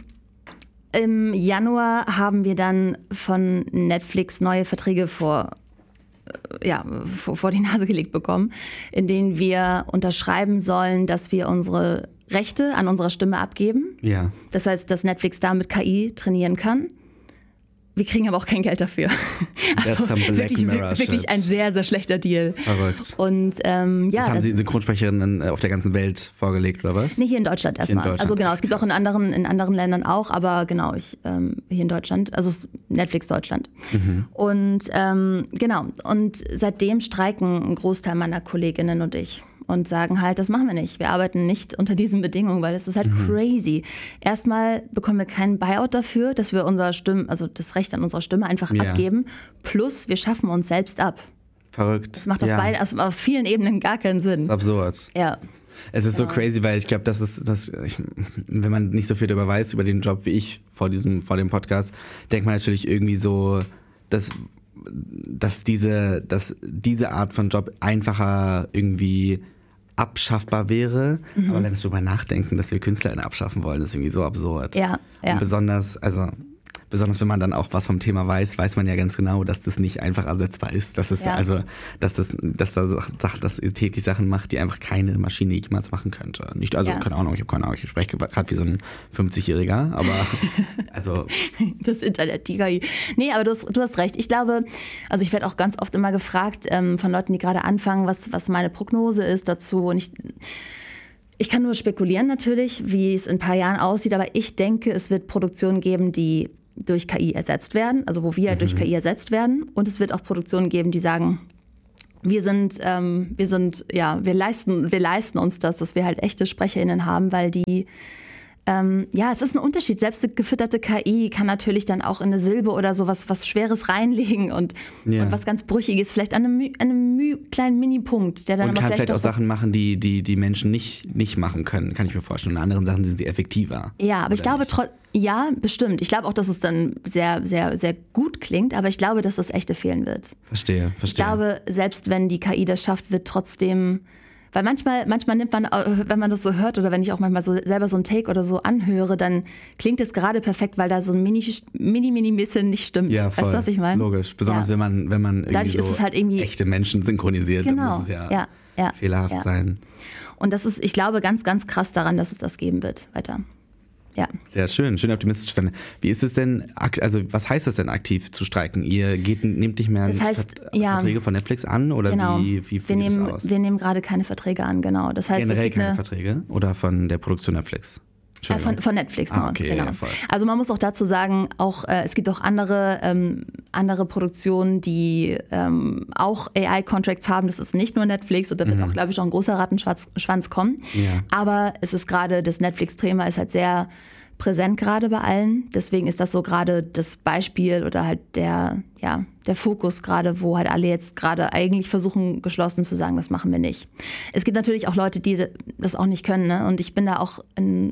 Im Januar haben wir dann von Netflix neue Verträge vor ja, vor, vor die Nase gelegt bekommen, in denen wir unterschreiben sollen, dass wir unsere Rechte an unserer Stimme abgeben. Ja. Das heißt, dass Netflix da mit K I trainieren kann. Wir kriegen aber auch kein Geld dafür. Also wirklich, wirklich ein sehr, sehr schlechter Deal. Verrückt. Und ähm, ja. Das haben das Sie Synchronsprecherinnen auf der ganzen Welt vorgelegt, oder was? Nee, hier in Deutschland erstmal. In Deutschland. Also genau, es gibt auch in anderen, in anderen Ländern auch, aber genau, ich ähm, hier in Deutschland, also Netflix Deutschland. Mhm. Und ähm, genau, und seitdem streiken ein Großteil meiner Kolleginnen und ich. Und sagen halt, das machen wir nicht. Wir arbeiten nicht unter diesen Bedingungen, weil das ist halt mhm. crazy. Erstmal bekommen wir keinen Buyout dafür, dass wir unser Stimme, also das Recht an unserer Stimme einfach ja. abgeben. Plus, wir schaffen uns selbst ab. Verrückt. Das macht auf, ja. beiden, also auf vielen Ebenen gar keinen Sinn. Das ist absurd. Ja. Es ist genau. so crazy, weil ich glaube, das ist, das, ich, wenn man nicht so viel darüber weiß, über den Job wie ich vor diesem, vor dem Podcast, denkt man natürlich irgendwie so, dass dass diese, dass diese Art von Job einfacher irgendwie abschaffbar wäre, mhm. aber wenn wir darüber nachdenken, dass wir KünstlerInnen abschaffen wollen, ist irgendwie so absurd. Ja, ja. Und besonders, also besonders wenn man dann auch was vom Thema weiß, weiß man ja ganz genau, dass das nicht einfach ersetzbar ist. Dass es ja. also, dass das, dass da Sachen, dass ihr täglich Sachen macht, die einfach keine Maschine jemals machen könnte. Nicht, also ja. keine Ahnung, ich habe keine Ahnung, ich spreche gerade wie so ein fünfzigjähriger, aber also das Internet, die K I. Nee, aber du hast, du hast recht. Ich glaube, also ich werde auch ganz oft immer gefragt ähm, von Leuten, die gerade anfangen, was, was meine Prognose ist dazu. Und ich Ich kann nur spekulieren natürlich, wie es in ein paar Jahren aussieht, aber ich denke, es wird Produktionen geben, die durch K I ersetzt werden, also wo wir mhm. durch K I ersetzt werden. Und es wird auch Produktionen geben, die sagen, wir sind, ähm, wir sind, ja, wir leisten, wir leisten uns das, dass wir halt echte SprecherInnen haben, weil die, ähm, ja, es ist ein Unterschied. Selbst eine gefütterte K I kann natürlich dann auch in eine Silbe oder so was, was Schweres reinlegen und, ja. und was ganz Brüchiges, vielleicht an einem, an einem Müh, kleinen Mini-Punkt, der dann und aber kann vielleicht, vielleicht auch Sachen machen, die, die die Menschen nicht, nicht machen können, kann ich mir vorstellen. Und in anderen Sachen sind sie effektiver. Ja, aber ich glaube trotzdem, ja, bestimmt. Ich glaube auch, dass es dann sehr, sehr, sehr gut klingt, aber ich glaube, dass das Echte fehlen wird. Verstehe, verstehe. Ich glaube, selbst wenn die K I das schafft, wird trotzdem, weil manchmal, manchmal nimmt man, wenn man das so hört oder wenn ich auch manchmal so selber so ein Take oder so anhöre, dann klingt es gerade perfekt, weil da so ein mini, mini, mini bisschen nicht stimmt. Ja, voll. Weißt du, was ich meine? Logisch. Besonders ja. wenn man, wenn man irgendwie Dadurch so ist es halt irgendwie echte Menschen synchronisiert, genau. dann muss es ja, ja, ja fehlerhaft ja. sein. Und das ist, ich glaube, ganz, ganz krass daran, dass es das geben wird weiter. Ja. Sehr schön, schön optimistisch sein. Wie ist es denn, also was heißt das denn aktiv zu streiken? Ihr geht, nehmt nicht mehr das heißt, Vert- ja, Verträge von Netflix an oder genau. wie, wie, wie wir sieht nehmen, das aus? Wir nehmen gerade keine Verträge an, genau. Das heißt, Generell es gibt keine eine, Verträge oder von der Produktion Netflix? Äh, von, von Netflix ah, nur, okay, genau. Ja, voll. Also man muss auch dazu sagen, auch äh, es gibt auch andere, ähm, andere Produktionen, die ähm, auch A I-Contracts haben. Das ist nicht nur Netflix und da wird mhm. auch, glaube ich, noch ein großer Rattenschwanz Schwanz kommen. Ja. Aber es ist gerade, das Netflix-Thema ist halt sehr präsent gerade bei allen. Deswegen ist das so gerade das Beispiel oder halt der, ja, der Fokus gerade, wo halt alle jetzt gerade eigentlich versuchen, geschlossen zu sagen, das machen wir nicht. Es gibt natürlich auch Leute, die das auch nicht können, ne? Und ich bin da auch in,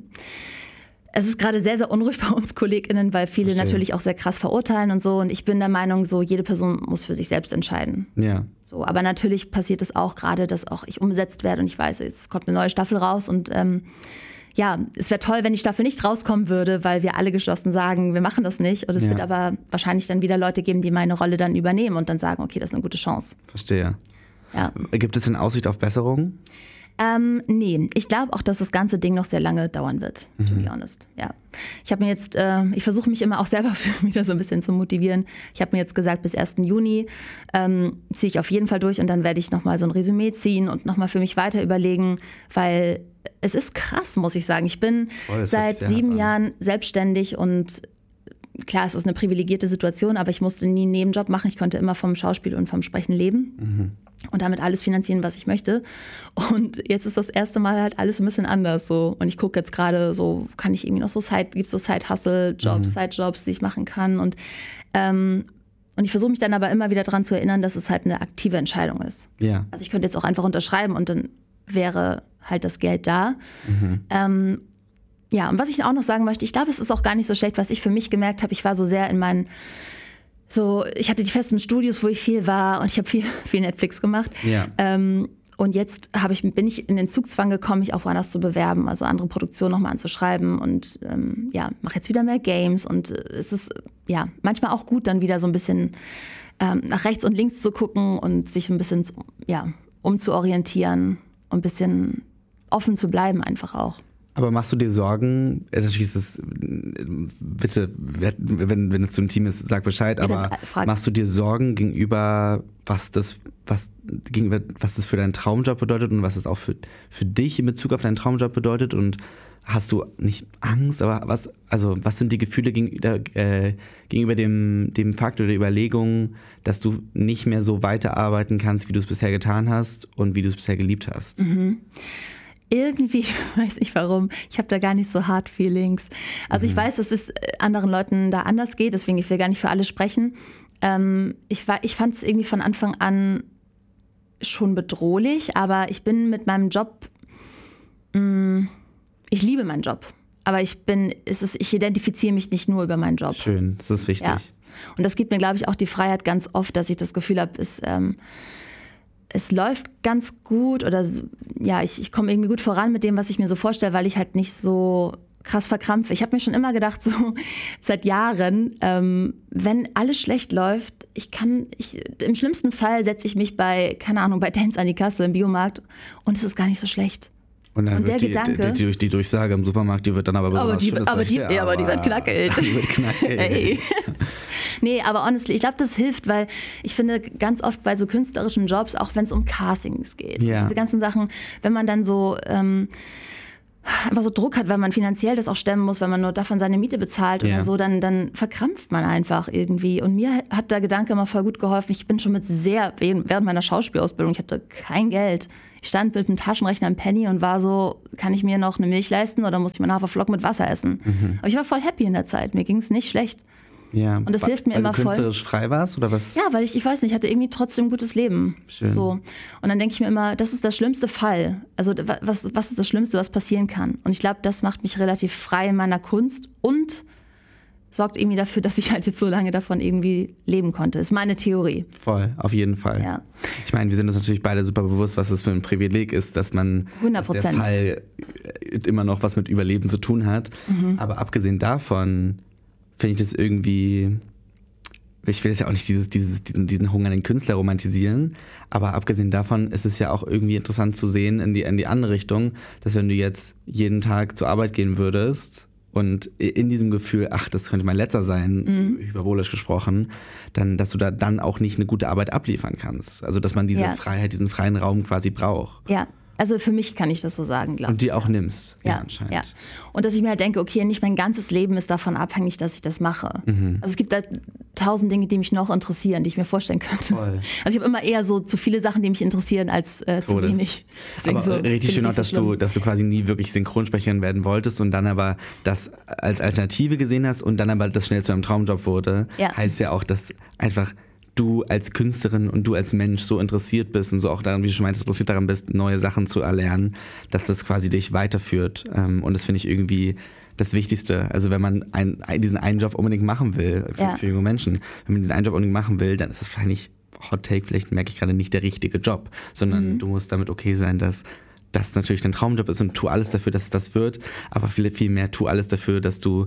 es ist gerade sehr, sehr unruhig bei uns KollegInnen, weil viele Verstehe. natürlich auch sehr krass verurteilen und so. Und ich bin der Meinung, so jede Person muss für sich selbst entscheiden. Ja. So, aber natürlich passiert es auch gerade, dass auch ich umgesetzt werde und ich weiß, es kommt eine neue Staffel raus und ähm, ja, es wäre toll, wenn die Staffel nicht rauskommen würde, weil wir alle geschlossen sagen, wir machen das nicht. Und es Ja. wird aber wahrscheinlich dann wieder Leute geben, die meine Rolle dann übernehmen und dann sagen, okay, das ist eine gute Chance. Verstehe. Ja. Gibt es denn Aussicht auf Besserung? Ähm, nee, ich glaube auch, dass das ganze Ding noch sehr lange dauern wird, to be honest. Ja. Ich habe mir jetzt, äh, ich versuche mich immer auch selber wieder so ein bisschen zu motivieren. Ich habe mir jetzt gesagt, bis ersten Juni ähm, ziehe ich auf jeden Fall durch und dann werde ich nochmal so ein Resümee ziehen und nochmal für mich weiter überlegen, weil es ist krass, muss ich sagen. Ich bin Oh, das hört seit sich sehr sieben hart an. Jahren selbstständig und klar, es ist eine privilegierte Situation, aber ich musste nie einen Nebenjob machen. Ich konnte immer vom Schauspiel und vom Sprechen leben. Und damit alles finanzieren, was ich möchte. Und jetzt ist das erste Mal halt alles ein bisschen anders so. Und ich gucke jetzt gerade so, kann ich irgendwie noch so Side, gibt es so Side-Hustle-Jobs, Mhm. Side-Jobs, die ich machen kann. Und, ähm, und ich versuche mich dann aber immer wieder daran zu erinnern, dass es halt eine aktive Entscheidung ist. Ja. Also ich könnte jetzt auch einfach unterschreiben und dann wäre halt das Geld da. Mhm. Ähm, ja, und was ich auch noch sagen möchte, ich glaube, es ist auch gar nicht so schlecht, was ich für mich gemerkt habe. Ich war so sehr in meinen So, ich hatte die festen Studios, wo ich viel war und ich habe viel, viel Netflix gemacht. Ja. Ähm, und jetzt habe ich, bin ich in den Zugzwang gekommen, mich auch woanders zu bewerben, also andere Produktionen nochmal anzuschreiben und ähm, ja, mache jetzt wieder mehr Games und äh, es ist ja manchmal auch gut, dann wieder so ein bisschen ähm, nach rechts und links zu gucken und sich ein bisschen zu, ja, umzuorientieren und ein bisschen offen zu bleiben einfach auch. Aber machst du dir Sorgen, äh, natürlich ist es, äh, bitte, wenn, wenn es so ein Team ist, sag Bescheid, Ja, aber das, frag. machst du dir Sorgen gegenüber, was das, was, gegenüber, was das für deinen Traumjob bedeutet und was es auch für, für dich in Bezug auf deinen Traumjob bedeutet und hast du nicht Angst, aber was, also was sind die Gefühle gegenüber, äh, gegenüber dem, dem Fakt oder der Überlegung, dass du nicht mehr so weiterarbeiten kannst, wie du es bisher getan hast und wie du es bisher geliebt hast? Mhm. Irgendwie, ich weiß nicht warum, ich habe da gar nicht so Hard Feelings. Also ich weiß, dass es anderen Leuten da anders geht, deswegen ich will gar nicht für alle sprechen. Ähm, ich war, ich fand es irgendwie von Anfang an schon bedrohlich, aber ich bin mit meinem Job, mh, ich liebe meinen Job, aber ich bin, es ist, ich identifiziere mich nicht nur über meinen Job. Schön, das ist wichtig. Ja. Und das gibt mir, glaube ich, auch die Freiheit ganz oft, dass ich das Gefühl habe, es, ähm, es läuft ganz gut oder ja, ich, ich komme irgendwie gut voran mit dem, was ich mir so vorstelle, weil ich halt nicht so krass verkrampfe. Ich habe mir schon immer gedacht, so seit Jahren, ähm, wenn alles schlecht läuft, ich kann, ich, im schlimmsten Fall setze ich mich bei, keine Ahnung, bei Dance an die Kasse im Biomarkt und es ist gar nicht so schlecht. Und dann Und wird der die, Gedanke- die, die, die Durchsage im Supermarkt, die wird dann aber besonders Aber die, schön, das aber sag ich die, dir, ja, aber die wird knackelt. Die wird knackelt. Hey. Nee, aber honestly, ich glaube, das hilft, weil ich finde ganz oft bei so künstlerischen Jobs, auch wenn es um Castings geht, Ja. diese ganzen Sachen, wenn man dann so ähm, einfach so Druck hat, weil man finanziell das auch stemmen muss, weil man nur davon seine Miete bezahlt Ja. oder so, dann, dann verkrampft man einfach irgendwie. Und mir hat der Gedanke immer voll gut geholfen. Ich bin schon mit sehr, während meiner Schauspielausbildung, ich hatte kein Geld. Ich stand mit einem Taschenrechner im Penny und war so, kann ich mir noch eine Milch leisten oder muss ich meinen Haferflocken mit Wasser essen? Mhm. Aber ich war voll happy in der Zeit, mir ging es nicht schlecht. Ja. Und das Wa- hilft mir weil immer du voll. künstlerisch frei warst oder was? Ja, weil ich, ich weiß nicht, ich hatte irgendwie trotzdem ein gutes Leben. Schön. So. Und dann denke ich mir immer, das ist der schlimmste Fall. Also wa- was, was ist das Schlimmste, was passieren kann? Und ich glaube, das macht mich relativ frei in meiner Kunst und sorgt irgendwie dafür, dass ich halt jetzt so lange davon irgendwie leben konnte. Ist meine Theorie. Voll, auf jeden Fall. Ja. Ich meine, wir sind uns natürlich beide super bewusst, was das für ein Privileg ist, dass man hundert dass der Prozent. Fall immer noch was mit Überleben zu tun hat. Mhm. Aber abgesehen davon finde ich das irgendwie, ich will jetzt ja auch nicht dieses, dieses, diesen, diesen Hunger an den Künstler romantisieren, aber abgesehen davon ist es ja auch irgendwie interessant zu sehen in die, in die andere Richtung, dass wenn du jetzt jeden Tag zur Arbeit gehen würdest und in diesem Gefühl, ach, das könnte mein letzter sein, Mhm. hyperbolisch gesprochen, dann, dass du da dann auch nicht eine gute Arbeit abliefern kannst. Also, dass man diese Ja. Freiheit, diesen freien Raum quasi braucht. Ja, also für mich kann ich das so sagen, glaube ich. Und die auch nimmst. Ja, anscheinend. ja. Und dass ich mir halt denke, okay, nicht mein ganzes Leben ist davon abhängig, dass ich das mache. Mhm. Also es gibt da tausend Dinge, die mich noch interessieren, die ich mir vorstellen könnte. Voll. Also ich habe immer eher so zu viele Sachen, die mich interessieren, als äh, zu Todes. wenig. Deswegen Aber so, richtig finde schön ich auch, nicht dass so du, schlimm. dass du quasi nie wirklich Synchronsprecherin werden wolltest und dann aber das als Alternative gesehen hast und dann aber das schnell zu einem Traumjob wurde. Ja. Heißt ja auch, dass einfach du als Künstlerin und du als Mensch so interessiert bist und so auch daran, wie du schon meintest, interessiert daran bist, neue Sachen zu erlernen, dass das quasi dich weiterführt. Ähm, Und das finde ich irgendwie das Wichtigste. Also wenn man ein, diesen einen Job unbedingt machen will, für, Ja. für junge Menschen, wenn man diesen einen Job unbedingt machen will, dann ist das wahrscheinlich, Hot Take, vielleicht merke ich gerade, nicht der richtige Job, sondern Mhm. du musst damit okay sein, dass das natürlich dein Traumjob ist und tu alles dafür, dass es das wird, aber viel, viel mehr tu alles dafür, dass du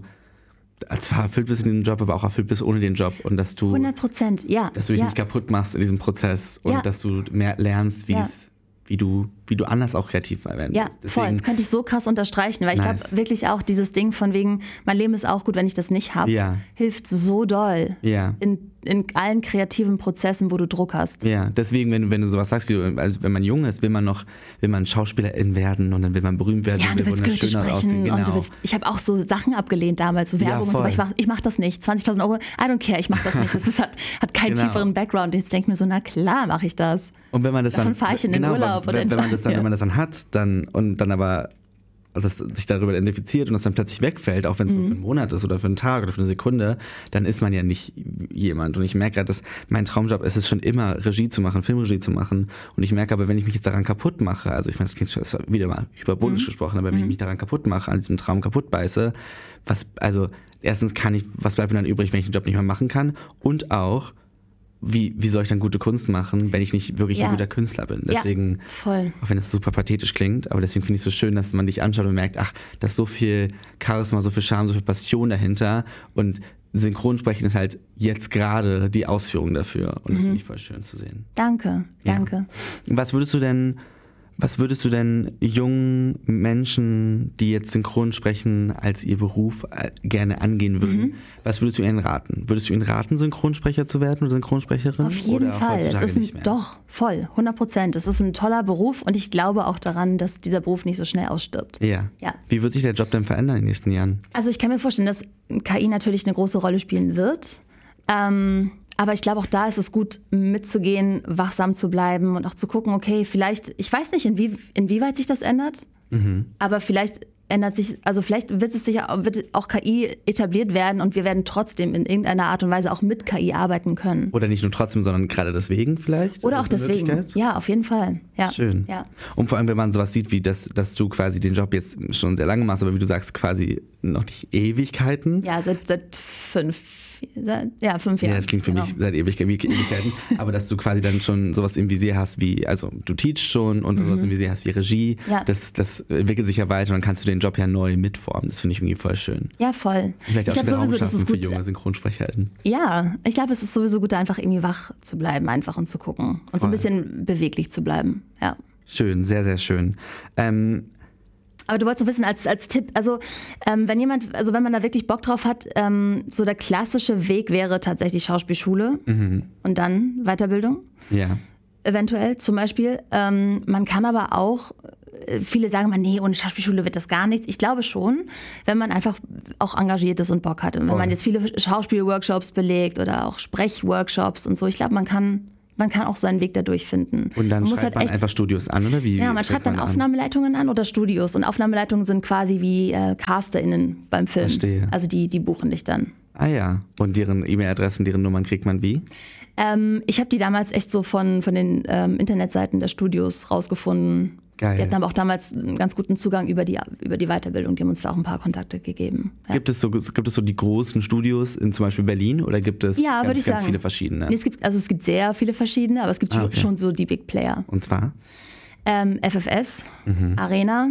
zwar erfüllt bist in diesem Job, aber auch erfüllt bist ohne den Job und dass du hundert Prozent, ja. Dass du dich ja. nicht kaputt machst in diesem Prozess und ja. dass du mehr lernst, wie ja. es wie du, wie du anders auch kreativ werden Ja, willst. Deswegen, voll. Könnte ich so krass unterstreichen, weil ich nice. glaube wirklich auch dieses Ding von wegen, mein Leben ist auch gut, wenn ich das nicht habe, ja. hilft so doll ja. in, in allen kreativen Prozessen, wo du Druck hast. Ja, deswegen, wenn du, wenn du sowas sagst, wie du, also wenn man jung ist, will man noch, will man Schauspielerin werden und dann will man berühmt werden Ja, und du will willst Goethe wunderschön sprechen aussehen. Genau. und du willst, ich habe auch so Sachen abgelehnt damals, so Ja, Werbung und so, voll. aber ich mach, ich mach das nicht. zwanzigtausend Euro, I don't care, ich mach das nicht. Das ist, hat, hat keinen Genau. tieferen Background. Jetzt denk ich mir so, na klar mache ich das. Und wenn man das Davon dann, fahre ich in den genau, Urlaub wenn, oder in wenn man das dann, ja. wenn man das dann hat, dann und dann aber das, sich darüber identifiziert und das dann plötzlich wegfällt, auch wenn es Mhm. nur für einen Monat ist oder für einen Tag oder für eine Sekunde, dann ist man ja nicht jemand. Und ich merke gerade, dass mein Traumjob ist es schon immer, Regie zu machen, Filmregie zu machen. Und ich merke aber, wenn ich mich jetzt daran kaputt mache, also ich meine, das klingt schon das war wieder mal hyperbolisch Mhm. gesprochen, aber wenn Mhm. ich mich daran kaputt mache, an diesem Traum kaputt beiße, was, also erstens kann ich, was bleibt mir dann übrig, wenn ich den Job nicht mehr machen kann? Und auch, Wie, wie soll ich dann gute Kunst machen, wenn ich nicht wirklich Ja. ein guter Künstler bin? Deswegen, ja, voll. auch wenn es super pathetisch klingt, aber deswegen finde ich es so schön, dass man dich anschaut und merkt, ach, da ist so viel Charisma, so viel Charme, so viel Passion dahinter und Synchronsprechen ist halt jetzt gerade die Ausführung dafür und das Mhm. finde ich voll schön zu sehen. Danke, Ja. danke. Was würdest du denn, was würdest du denn jungen Menschen, die jetzt synchron sprechen, als ihr Beruf äh, gerne angehen würden, Mhm. was würdest du ihnen raten? Würdest du ihnen raten, Synchronsprecher zu werden oder Synchronsprecherin? Auf jeden oder Fall. Es heutzutage ist ein, nicht mehr? doch, voll, hundert Prozent. Es ist ein toller Beruf und ich glaube auch daran, dass dieser Beruf nicht so schnell ausstirbt. Ja. Ja. Wie wird sich der Job denn verändern in den nächsten Jahren? Also ich kann mir vorstellen, dass K I natürlich eine große Rolle spielen wird. Ähm, aber ich glaube, auch da ist es gut, mitzugehen, wachsam zu bleiben und auch zu gucken, okay, vielleicht, ich weiß nicht, inwie, inwieweit sich das ändert, Mhm. aber vielleicht ändert sich, also vielleicht wird es sich wird auch K I etabliert werden und wir werden trotzdem in irgendeiner Art und Weise auch mit K I arbeiten können. Oder nicht nur trotzdem, sondern gerade deswegen vielleicht? Oder Ist auch das eine deswegen. Möglichkeit? Ja, auf jeden Fall. Ja. Schön. Ja. Und vor allem, wenn man sowas sieht, wie das, dass du quasi den Job jetzt schon sehr lange machst, aber wie du sagst, quasi noch nicht Ewigkeiten. Ja, seit, seit fünf, seit, ja, fünf Jahren. Ja, das klingt für genau. mich seit Ewig- Ewigkeiten. Aber dass du quasi dann schon sowas im Visier hast wie, also du teachst schon und sowas im Visier hast wie Regie. Ja. Das, das entwickelt sich ja weiter und dann kannst du den Job ja neu mitformen. Das finde ich irgendwie voll schön. Ja, voll. Vielleicht ich auch glaube den Raum sowieso, dass schaffen es für gut junge Synchronsprecherinnen. Ja, ich glaube, es ist sowieso gut, da einfach irgendwie wach zu bleiben einfach und zu gucken und so Voll. ein bisschen beweglich zu bleiben. Ja. Schön, sehr, sehr schön. Ähm, Aber du wolltest so wissen als, als Tipp, also ähm, wenn jemand, also wenn man da wirklich Bock drauf hat, ähm, so der klassische Weg wäre tatsächlich Schauspielschule mhm. und dann Weiterbildung, Ja. eventuell zum Beispiel. Ähm, man kann aber auch, äh, viele sagen mal, nee, ohne Schauspielschule wird das gar nichts. Ich glaube schon, wenn man einfach auch engagiert ist und Bock hat. Und wenn Voll. man jetzt viele Schauspielworkshops belegt oder auch Sprechworkshops und so, ich glaube, man kann, man kann auch seinen Weg dadurch finden. Und dann man muss schreibt halt man echt, einfach Studios an, oder wie? ja, man schreibt dann an? Aufnahmeleitungen an oder Studios. Und Aufnahmeleitungen sind quasi wie äh, CasterInnen beim Film. Verstehe. Also die, die buchen dich dann. Ah ja. Und deren E-Mail-Adressen, deren Nummern kriegt man wie? Ähm, ich habe die damals echt so von, von den ähm, Internetseiten der Studios rausgefunden. Geil. Die hatten aber auch damals einen ganz guten Zugang über die, über die Weiterbildung. Die haben uns da auch ein paar Kontakte gegeben. Ja, Gibt es so, gibt es so die großen Studios in zum Beispiel Berlin oder gibt es ja würde ganz, ich ganz sagen. viele verschiedene? Nee, es gibt, also es gibt sehr viele verschiedene, aber es gibt Ah, schon- okay. schon so die Big Player. Und zwar? Ähm, F F S, Mhm. Arena.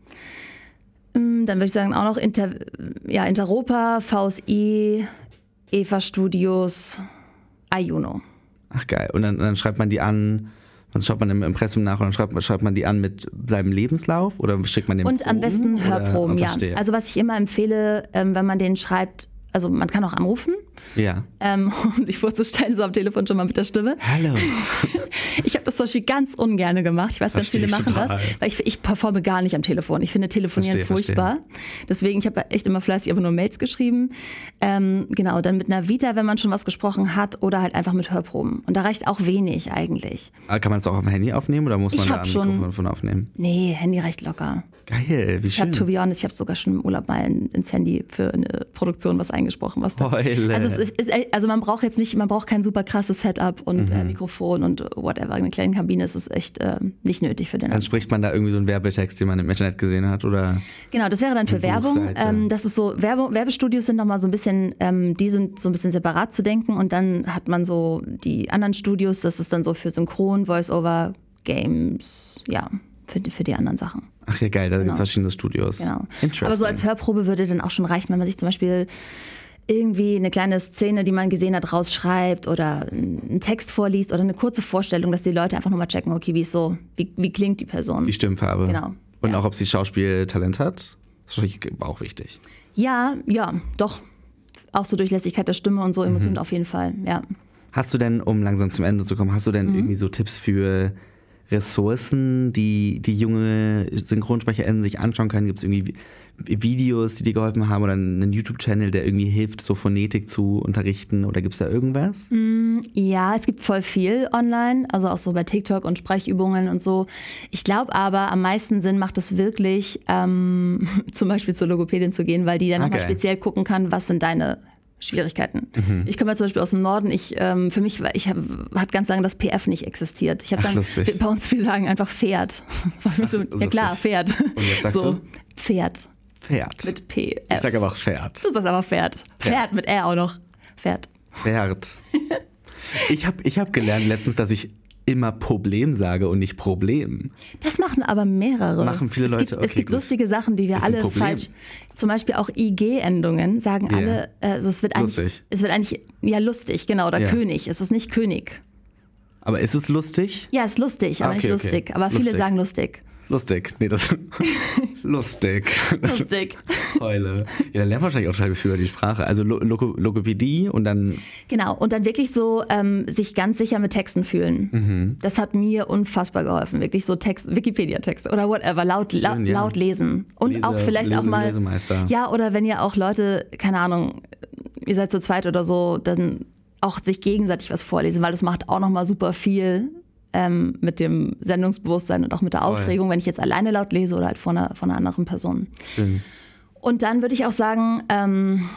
Ähm, Dann würde ich sagen auch noch Inter, ja, Interopa, V S I, E V A Studios, Ayuno. Ach geil. Und dann, dann schreibt man die an, dann schaut man im Impressum nach und dann schreibt, schreibt man die an mit seinem Lebenslauf oder schickt man den Und am Proben, besten oder? Hörproben, Oh, ja. verstehe. Also was ich immer empfehle, ähm, wenn man den schreibt, also man kann auch anrufen, ja. ähm, um sich vorzustellen, so am Telefon schon mal mit der Stimme. Hallo. Ich habe das zum Beispiel ganz ungern gemacht. Ich weiß, ganz Verstehe viele ich machen total. das, weil ich, ich performe gar nicht am Telefon. Ich finde Telefonieren Verstehe, furchtbar. Deswegen, ich habe echt immer fleißig einfach nur Mails geschrieben. Ähm, genau, dann mit einer Vita, wenn man schon was gesprochen hat, oder halt einfach mit Hörproben. Und da reicht auch wenig eigentlich. Aber kann man das auch auf dem Handy aufnehmen oder muss man Ich da hab ein schon- Mikrofon von aufnehmen? Nee, Handy reicht locker. Geil, wie Ich habe, schön. to be honest, ich habe sogar schon im Urlaub mal in, ins Handy für eine Produktion was eingesprochen. Was da. Heule. Also, es ist, ist, also man braucht jetzt nicht, man braucht kein super krasses Setup und Mhm. äh, Mikrofon und whatever. Eine kleine Kabine ist es echt äh, nicht nötig für den Dann Anfang. spricht man da irgendwie so einen Werbetext, den man im Internet gesehen hat, oder? Genau, das wäre dann für Eine Werbung. Buchseite. Ähm, das ist so, Werbe, Werbestudios sind nochmal so ein bisschen, ähm, die sind so ein bisschen separat zu denken und dann hat man so die anderen Studios, das ist dann so für Synchron, Voice-Over, Games, ja, für die, für die anderen Sachen. Ach ja, geil, da Genau. gibt es verschiedene Studios. Genau. Interesting. Aber so als Hörprobe würde dann auch schon reichen, wenn man sich zum Beispiel irgendwie eine kleine Szene, die man gesehen hat, rausschreibt oder einen Text vorliest oder eine kurze Vorstellung, dass die Leute einfach nochmal checken, okay, wie ist so, wie, wie klingt die Person? Die Stimmfarbe. Genau. Und Ja. auch, ob sie Schauspieltalent hat. Das ist auch wichtig. Ja, ja, doch. Auch so Durchlässigkeit der Stimme und so, Emotionen auf jeden Fall, ja. Hast du denn, um langsam zum Ende zu kommen, hast du denn Mhm. irgendwie so Tipps für Ressourcen, die die junge SynchronsprecherInnen sich anschauen können? Gibt es irgendwie Videos, die dir geholfen haben oder einen YouTube-Channel, der irgendwie hilft, so Phonetik zu unterrichten oder gibt es da irgendwas? Ja, es gibt voll viel online, also auch so bei TikTok und Sprechübungen und so. Ich glaube aber, am meisten Sinn macht es wirklich, ähm, zum Beispiel zur Logopädin zu gehen, weil die dann nochmal Okay. speziell gucken kann, was sind deine Schwierigkeiten. Mhm. Ich komme ja zum Beispiel aus dem Norden. Ich, ähm, für mich, war- ich hab, hat ganz lange das P F nicht existiert. Ich habe Ach, dann, lustig. bei uns, wir sagen einfach Pferd. War für mich so, ja klar, lustig. Pferd. Und jetzt sagst so, du? Pferd Pferd. mit P Ich F. sag aber auch Pferd. Du sagst aber Pferd. Pferd mit R auch noch. Pferd. Pferd. Ich habe ich hab gelernt letztens, dass ich immer Problem sage und nicht Problem. Das machen aber mehrere. Machen viele es Leute, Gibt, okay, es gibt gut. lustige Sachen, die wir Ist ein alle Problem. falsch. Zum Beispiel auch I G-Endungen sagen Ja. alle. äh, Also es wird eigentlich. Lustig. Es wird eigentlich ja lustig, genau oder Ja. König. Es ist nicht König. Aber ist es lustig? Ja, ist lustig, aber Ah, nicht okay, okay. lustig. Aber viele Lustig. sagen lustig. Lustig. Nee, das. lustig. Lustig. Heule. Ja, dann lernt man wahrscheinlich auch total viel über die Sprache. Also Lo Logo Logopädie und dann. Genau. Und dann wirklich so ähm, sich ganz sicher mit Texten fühlen. Mhm. Das hat mir unfassbar geholfen. Wirklich so Text, Wikipedia-Text oder whatever. Laut, la Schön, ja. laut lesen. Und Lese- auch vielleicht Lese- auch mal. Lesemeister. Ja, oder wenn ihr auch Leute, keine Ahnung, ihr seid zu zweit oder so, dann auch sich gegenseitig was vorlesen, weil das macht auch nochmal super viel ähm, mit dem Sendungsbewusstsein und auch mit der Voll. Aufregung, wenn ich jetzt alleine laut lese oder halt von einer, von einer anderen Person. Schön. Und dann würde ich auch sagen, ähm,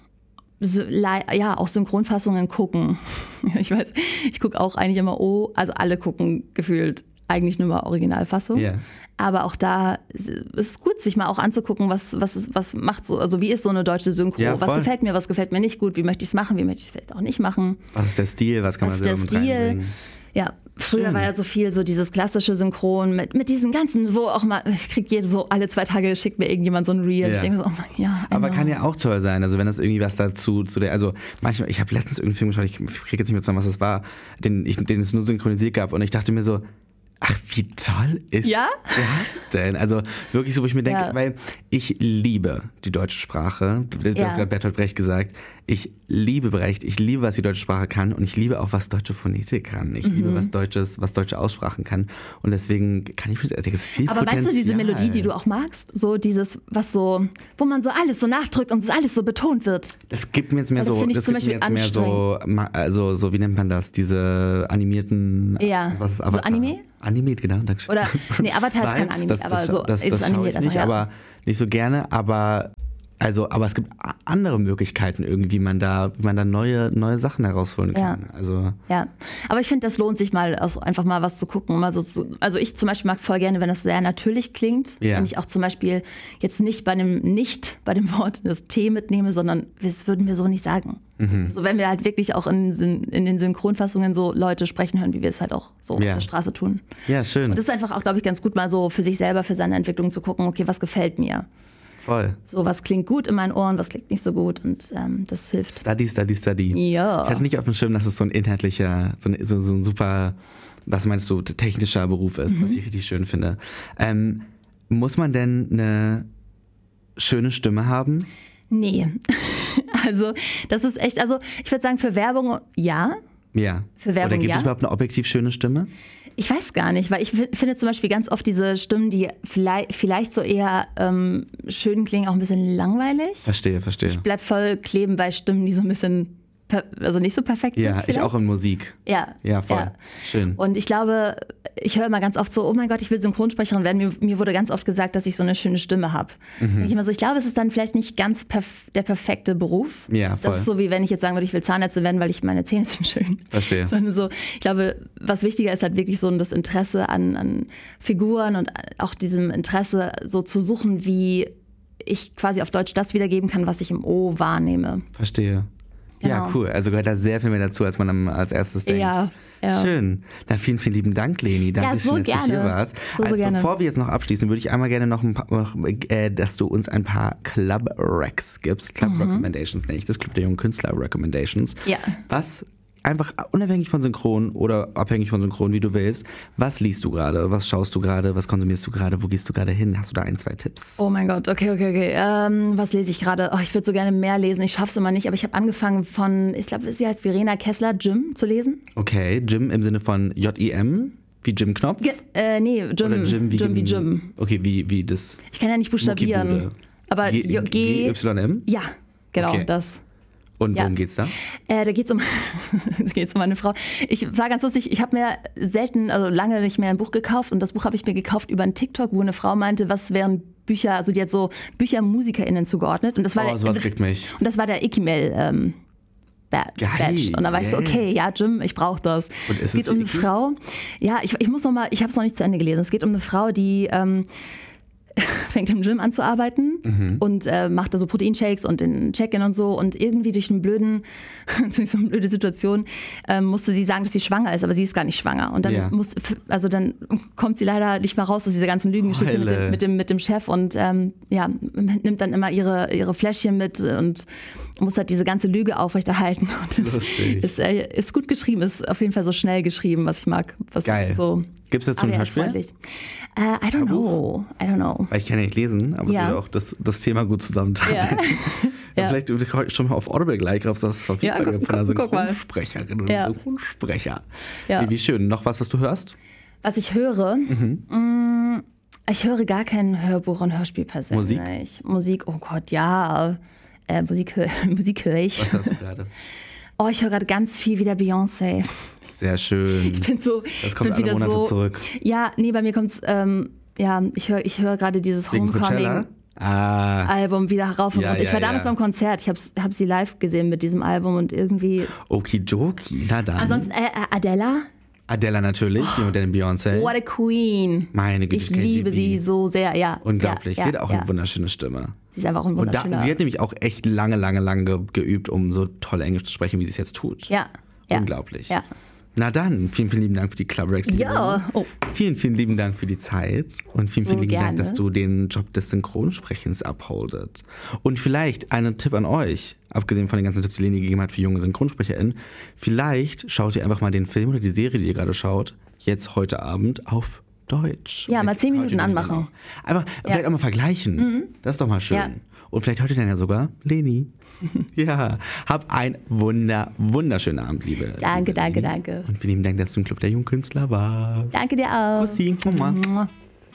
so, ja, auch Synchronfassungen gucken. Ich weiß, ich gucke auch eigentlich immer, oh, also alle gucken gefühlt eigentlich nur mal Originalfassung. Ja. Aber auch da ist es gut, sich mal auch anzugucken, was, was, ist, was macht so, also wie ist so eine deutsche Synchro? Ja, was voll. gefällt mir, was gefällt mir nicht gut? Wie möchte ich es machen? Wie möchte ich es vielleicht auch nicht machen? Was ist der Stil? Was kann Was man ist selber der mit Stil? reinbringen? Ja, früher Schön. war ja so viel so dieses klassische Synchron mit, mit diesen ganzen, wo auch mal, ich krieg jede so alle zwei Tage schickt mir irgendjemand so ein Reel. Ja. Ich denke so, oh mein, ja. I Aber know. kann ja auch toll sein, also wenn das irgendwie was dazu, zu der, also manchmal, ich habe letztens irgendeinen Film geschaut, ich kriege jetzt nicht mehr zusammen, was es war, den, ich, den es nur synchronisiert gab und ich dachte mir so, ach, wie toll ist Ja? das denn? Also wirklich so, wo ich mir denke, Ja. weil ich liebe die deutsche Sprache, das Ja. hat gerade Bertolt Brecht gesagt, ich liebe Brecht, ich liebe, was die deutsche Sprache kann und ich liebe auch, was deutsche Phonetik kann. Ich Mhm. liebe, was Deutsches, was deutsche Aussprachen kann und deswegen kann ich, da gibt es viel Aber Potenzial. meinst du diese Melodie, die du auch magst? So dieses, was so, wo man so alles so nachdrückt und es alles so betont wird. Das gibt mir jetzt mehr Das so, finde ich das zum gibt mir Beispiel jetzt mehr so, ma- also so, wie nennt man das, diese animierten, Ja. was ist So Avatar? Anime? Animiert, genau, danke schön. Oder, nee, Avatar ist kein Vibes, Anime, das, aber das, so das, ist das, es schaue animiert ich nicht, einfach, ja. aber nicht so gerne, aber also, aber es gibt a- andere Möglichkeiten irgendwie, wie man da, wie man da neue, neue Sachen herausholen kann. Ja. Also Ja, aber ich finde, das lohnt sich mal, also einfach mal was zu gucken. Mal so zu, also ich zum Beispiel mag voll gerne, wenn das sehr natürlich klingt. Ja. Wenn ich auch zum Beispiel jetzt nicht bei einem, nicht bei dem Wort das T mitnehme, sondern das würden wir so nicht sagen. Mhm. So wenn wir halt wirklich auch in, Syn- in den Synchronfassungen so Leute sprechen hören, wie wir es halt auch so Ja. auf der Straße tun. ja, schön, Und das ist einfach auch, glaube ich, ganz gut, mal so für sich selber, für seine Entwicklung zu gucken, okay, was gefällt mir? voll. So, was klingt gut in meinen Ohren, was klingt nicht so gut und ähm, das hilft. Study, study, study. Ja. Ich hatte nicht auf dem Schirm, dass es so ein inhaltlicher, so ein, so, so ein super, was meinst du, technischer Beruf ist, Mhm. was ich richtig schön finde. Ähm, muss man denn eine schöne Stimme haben? Nee. Also, das ist echt, also ich würde sagen, für Werbung ja. Ja. Für Werbung, Oder gibt ja. es überhaupt eine objektiv schöne Stimme? Ich weiß gar nicht, weil ich fi- finde zum Beispiel ganz oft diese Stimmen, die vielleicht, vielleicht so eher ähm, schön klingen, auch ein bisschen langweilig. Verstehe, verstehe. Ich bleib voll kleben bei Stimmen, die so ein bisschen, per, also nicht so perfekt Ja, sind. ich vielleicht. auch in Musik. Ja, Ja, voll. ja. Schön. Und ich glaube, ich höre immer ganz oft so, oh mein Gott, ich will Synchronsprecherin werden. Mir, mir wurde ganz oft gesagt, dass ich so eine schöne Stimme habe. Mhm. Ich immer so, ich glaube, es ist dann vielleicht nicht ganz perf der perfekte Beruf. Ja, voll. Das ist so, wie wenn ich jetzt sagen würde, ich will Zahnärztin werden, weil ich meine Zähne sind schön. Verstehe. Sondern so, ich glaube, was wichtiger ist halt wirklich so das Interesse an, an Figuren und auch diesem Interesse so zu suchen, wie ich quasi auf Deutsch das wiedergeben kann, was ich im O wahrnehme. Verstehe. Ja, Genau. cool. Also gehört da sehr viel mehr dazu, als man am, als erstes denkt. Ja, Ja. Schön. Na, vielen, vielen lieben Dank, Leni. Danke Ja, so schön, dass gerne. du hier warst. So, so also gerne. bevor wir jetzt noch abschließen, würde ich einmal gerne noch, ein paar, noch äh, dass du uns ein paar Club-Recs gibst. Club-Recommendations nenne ich das. Club der jungen Künstler-Recommendations. Ja. Was, einfach unabhängig von Synchron oder abhängig von Synchron, wie du willst, was liest du gerade? Was schaust du gerade? Was konsumierst du gerade? Wo gehst du gerade hin? Hast du da ein, zwei Tipps? Oh mein Gott, okay, okay, okay. Ähm, was lese ich gerade? Oh, ich würde so gerne mehr lesen. Ich schaffe es immer nicht, aber ich habe angefangen von, ich glaube, sie heißt Verena Kessler, Jim zu lesen. Okay, Jim im Sinne von J I M, wie Jim Knopf? Ge äh, nee, Jim, Oder Jim wie, Jim wie Jim. Okay, wie, wie das Ich kann ja nicht buchstabieren. Muckibude. Aber G- G, G Y M? Ja, genau, Okay. das. Und Ja. worum geht's da? Äh, da geht's um, da geht's um eine Frau. Ich war ganz lustig, ich habe mir selten, also lange nicht mehr ein Buch gekauft und das Buch habe ich mir gekauft über einen TikTok, wo eine Frau meinte, was wären Bücher, also die hat so Bücher MusikerInnen zugeordnet und das war Oh, der, sowas kriegt mich. und das war der Ikimel ähm, Ba- Geil, Badge. Und da war ich so, yeah. okay, ja, Jim, ich brauche das. Und ist es geht es um eine Iki? Frau. Ja, ich, ich muss noch mal, ich habe es noch nicht zu Ende gelesen. Es geht um eine Frau, die ähm, fängt im Gym an zu arbeiten Mhm. und äh, macht da so Proteinshakes und den Check-in und so. Und irgendwie durch einen blöden, durch so eine blöde Situation ähm, musste sie sagen, dass sie schwanger ist, aber sie ist gar nicht schwanger. Und dann Ja. muss, also dann kommt sie leider nicht mehr raus aus dieser ganzen Lügengeschichte mit Heule. dem, mit dem, mit dem Chef und ähm, ja, nimmt dann immer ihre, ihre Fläschchen mit und muss halt diese ganze Lüge aufrechterhalten. Und es Lustig. ist, äh, ist gut geschrieben, ist auf jeden Fall so schnell geschrieben, was ich mag. Was Geil. So Gibt's dazu ein Hörspiel? freundlich. Äh, I don't know. I don't know. Weil ich kann ja nicht lesen, aber Ja. es würde auch das, das Thema gut zusammentragen. Ja. Ja. Ja. Vielleicht schon mal auf Audible gleich, ob es das verfügbar Ja, guck- gibt von einer guck- guck mal. Synchronsprecherin oder Ja. Synchronsprecher. Ja. Wie, wie schön. Noch was, was du hörst? Was ich höre, Mhm. mh, ich höre gar kein Hörbuch und Hörspiel persönlich. Musik? Musik, oh Gott, ja. Äh, Musik, hö Musik höre ich. Was hörst du gerade? Oh, ich höre gerade ganz viel wieder Beyoncé. Sehr schön. Ich bin so, Das kommt bin alle wieder Monate so, zurück. Ja, nee, bei mir kommt's, ähm, ja, ich höre ich hör gerade dieses Wegen Coachella? Homecoming. Ah, Album wieder rauf und Ja, runter. Ich ja, war damals ja. beim Konzert, ich habe hab sie live gesehen mit diesem Album und irgendwie. okidoki. Na dann. Ansonsten äh, äh, Adele, Adele natürlich, die modernen Beyoncé. what a queen. Meine Güte, Ich K G B. liebe sie so sehr, ja. Unglaublich. Ja, sie ja, hat auch ja. eine wunderschöne Stimme. Sie ist einfach ein Und da, wunderschöner. sie hat nämlich auch echt lange, lange, lange ge- geübt, um so toll Englisch zu sprechen, wie sie es jetzt tut. ja, ja. Unglaublich. Ja. Na dann, vielen, vielen lieben Dank für die Club Recs. Ja. Oh. Vielen, vielen lieben Dank für die Zeit und vielen, So vielen lieben gerne. Dank, dass du den Job des Synchronsprechens abholdet. Und vielleicht einen Tipp an euch, abgesehen von den ganzen Tipps, die Leni gegeben hat für junge SynchronsprecherInnen, vielleicht schaut ihr einfach mal den Film oder die Serie, die ihr gerade schaut, jetzt heute Abend auf Deutsch. Ja, mal Vielleicht zehn hört ihr Minuten den dann anmachen. auch. Einfach, vielleicht auch mal vergleichen. Das ist doch mal schön. Ja. Und vielleicht hört ihr dann ja sogar Leni. Ja, hab einen wunder, wunderschönen Abend, liebe. Danke, liebe danke, Leni. danke. Und vielen lieben Dank, dass du im Club der Jungkünstler warst. Danke dir auch. Kussi. Mua.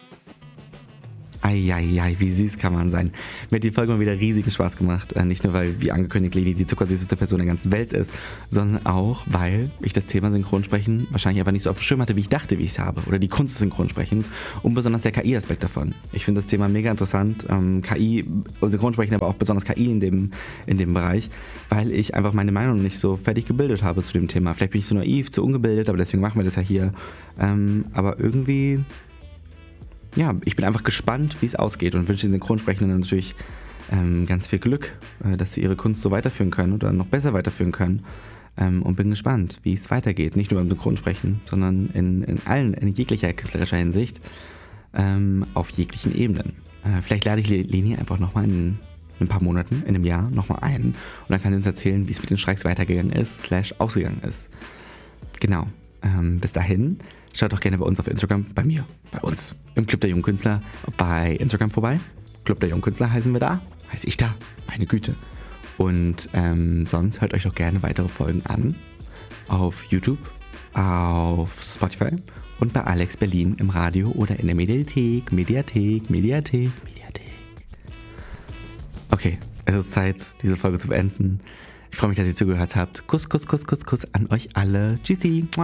Eieiei, wie süß kann man sein. Mir hat die Folge mal wieder riesigen Spaß gemacht. Äh, nicht nur, weil, wie angekündigt, Leni die zuckersüßeste Person der ganzen Welt ist, sondern auch, weil ich das Thema Synchronsprechen wahrscheinlich einfach nicht so auf dem Schirm hatte, wie ich dachte, wie ich es habe. Oder die Kunst des Synchronsprechens und besonders der K I-Aspekt davon. Ich finde das Thema mega interessant. Ähm, K I, und Synchronsprechen, aber auch besonders K I in dem, in dem Bereich, weil ich einfach meine Meinung nicht so fertig gebildet habe zu dem Thema. Vielleicht bin ich zu naiv, zu ungebildet, aber deswegen machen wir das ja hier. Ähm, aber irgendwie... Ja, ich bin einfach gespannt, wie es ausgeht und wünsche den Synchronsprechenden natürlich ähm, ganz viel Glück, äh, dass sie ihre Kunst so weiterführen können oder noch besser weiterführen können. Ähm, und bin gespannt, wie es weitergeht. Nicht nur beim Synchronsprechen, sondern in, in allen, in jeglicher künstlerischer Hinsicht, ähm, auf jeglichen Ebenen. Äh, vielleicht lade ich Leni einfach nochmal in, in ein paar Monaten, in einem Jahr nochmal ein und dann kann sie uns erzählen, wie es mit den Streiks weitergegangen ist, slash ausgegangen ist. Genau. Ähm, bis dahin, schaut doch gerne bei uns auf Instagram, bei mir, bei uns, im Club der Jungen Künstler, bei Instagram vorbei. Club der Jungen Künstler heißen wir da, heiße ich da, meine Güte. Und ähm, sonst hört euch doch gerne weitere Folgen an auf YouTube, auf Spotify und bei Alex Berlin im Radio oder in der Mediathek, Mediathek, Mediathek, Mediathek. Okay, es ist Zeit, diese Folge zu beenden. Ich freue mich, dass ihr zugehört habt. Kuss, Kuss, Kuss, Kuss, Kuss an euch alle. Tschüssi. Mua.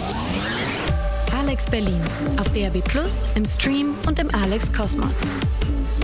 Alex Berlin auf D A B Plus, im Stream und im Alex Kosmos.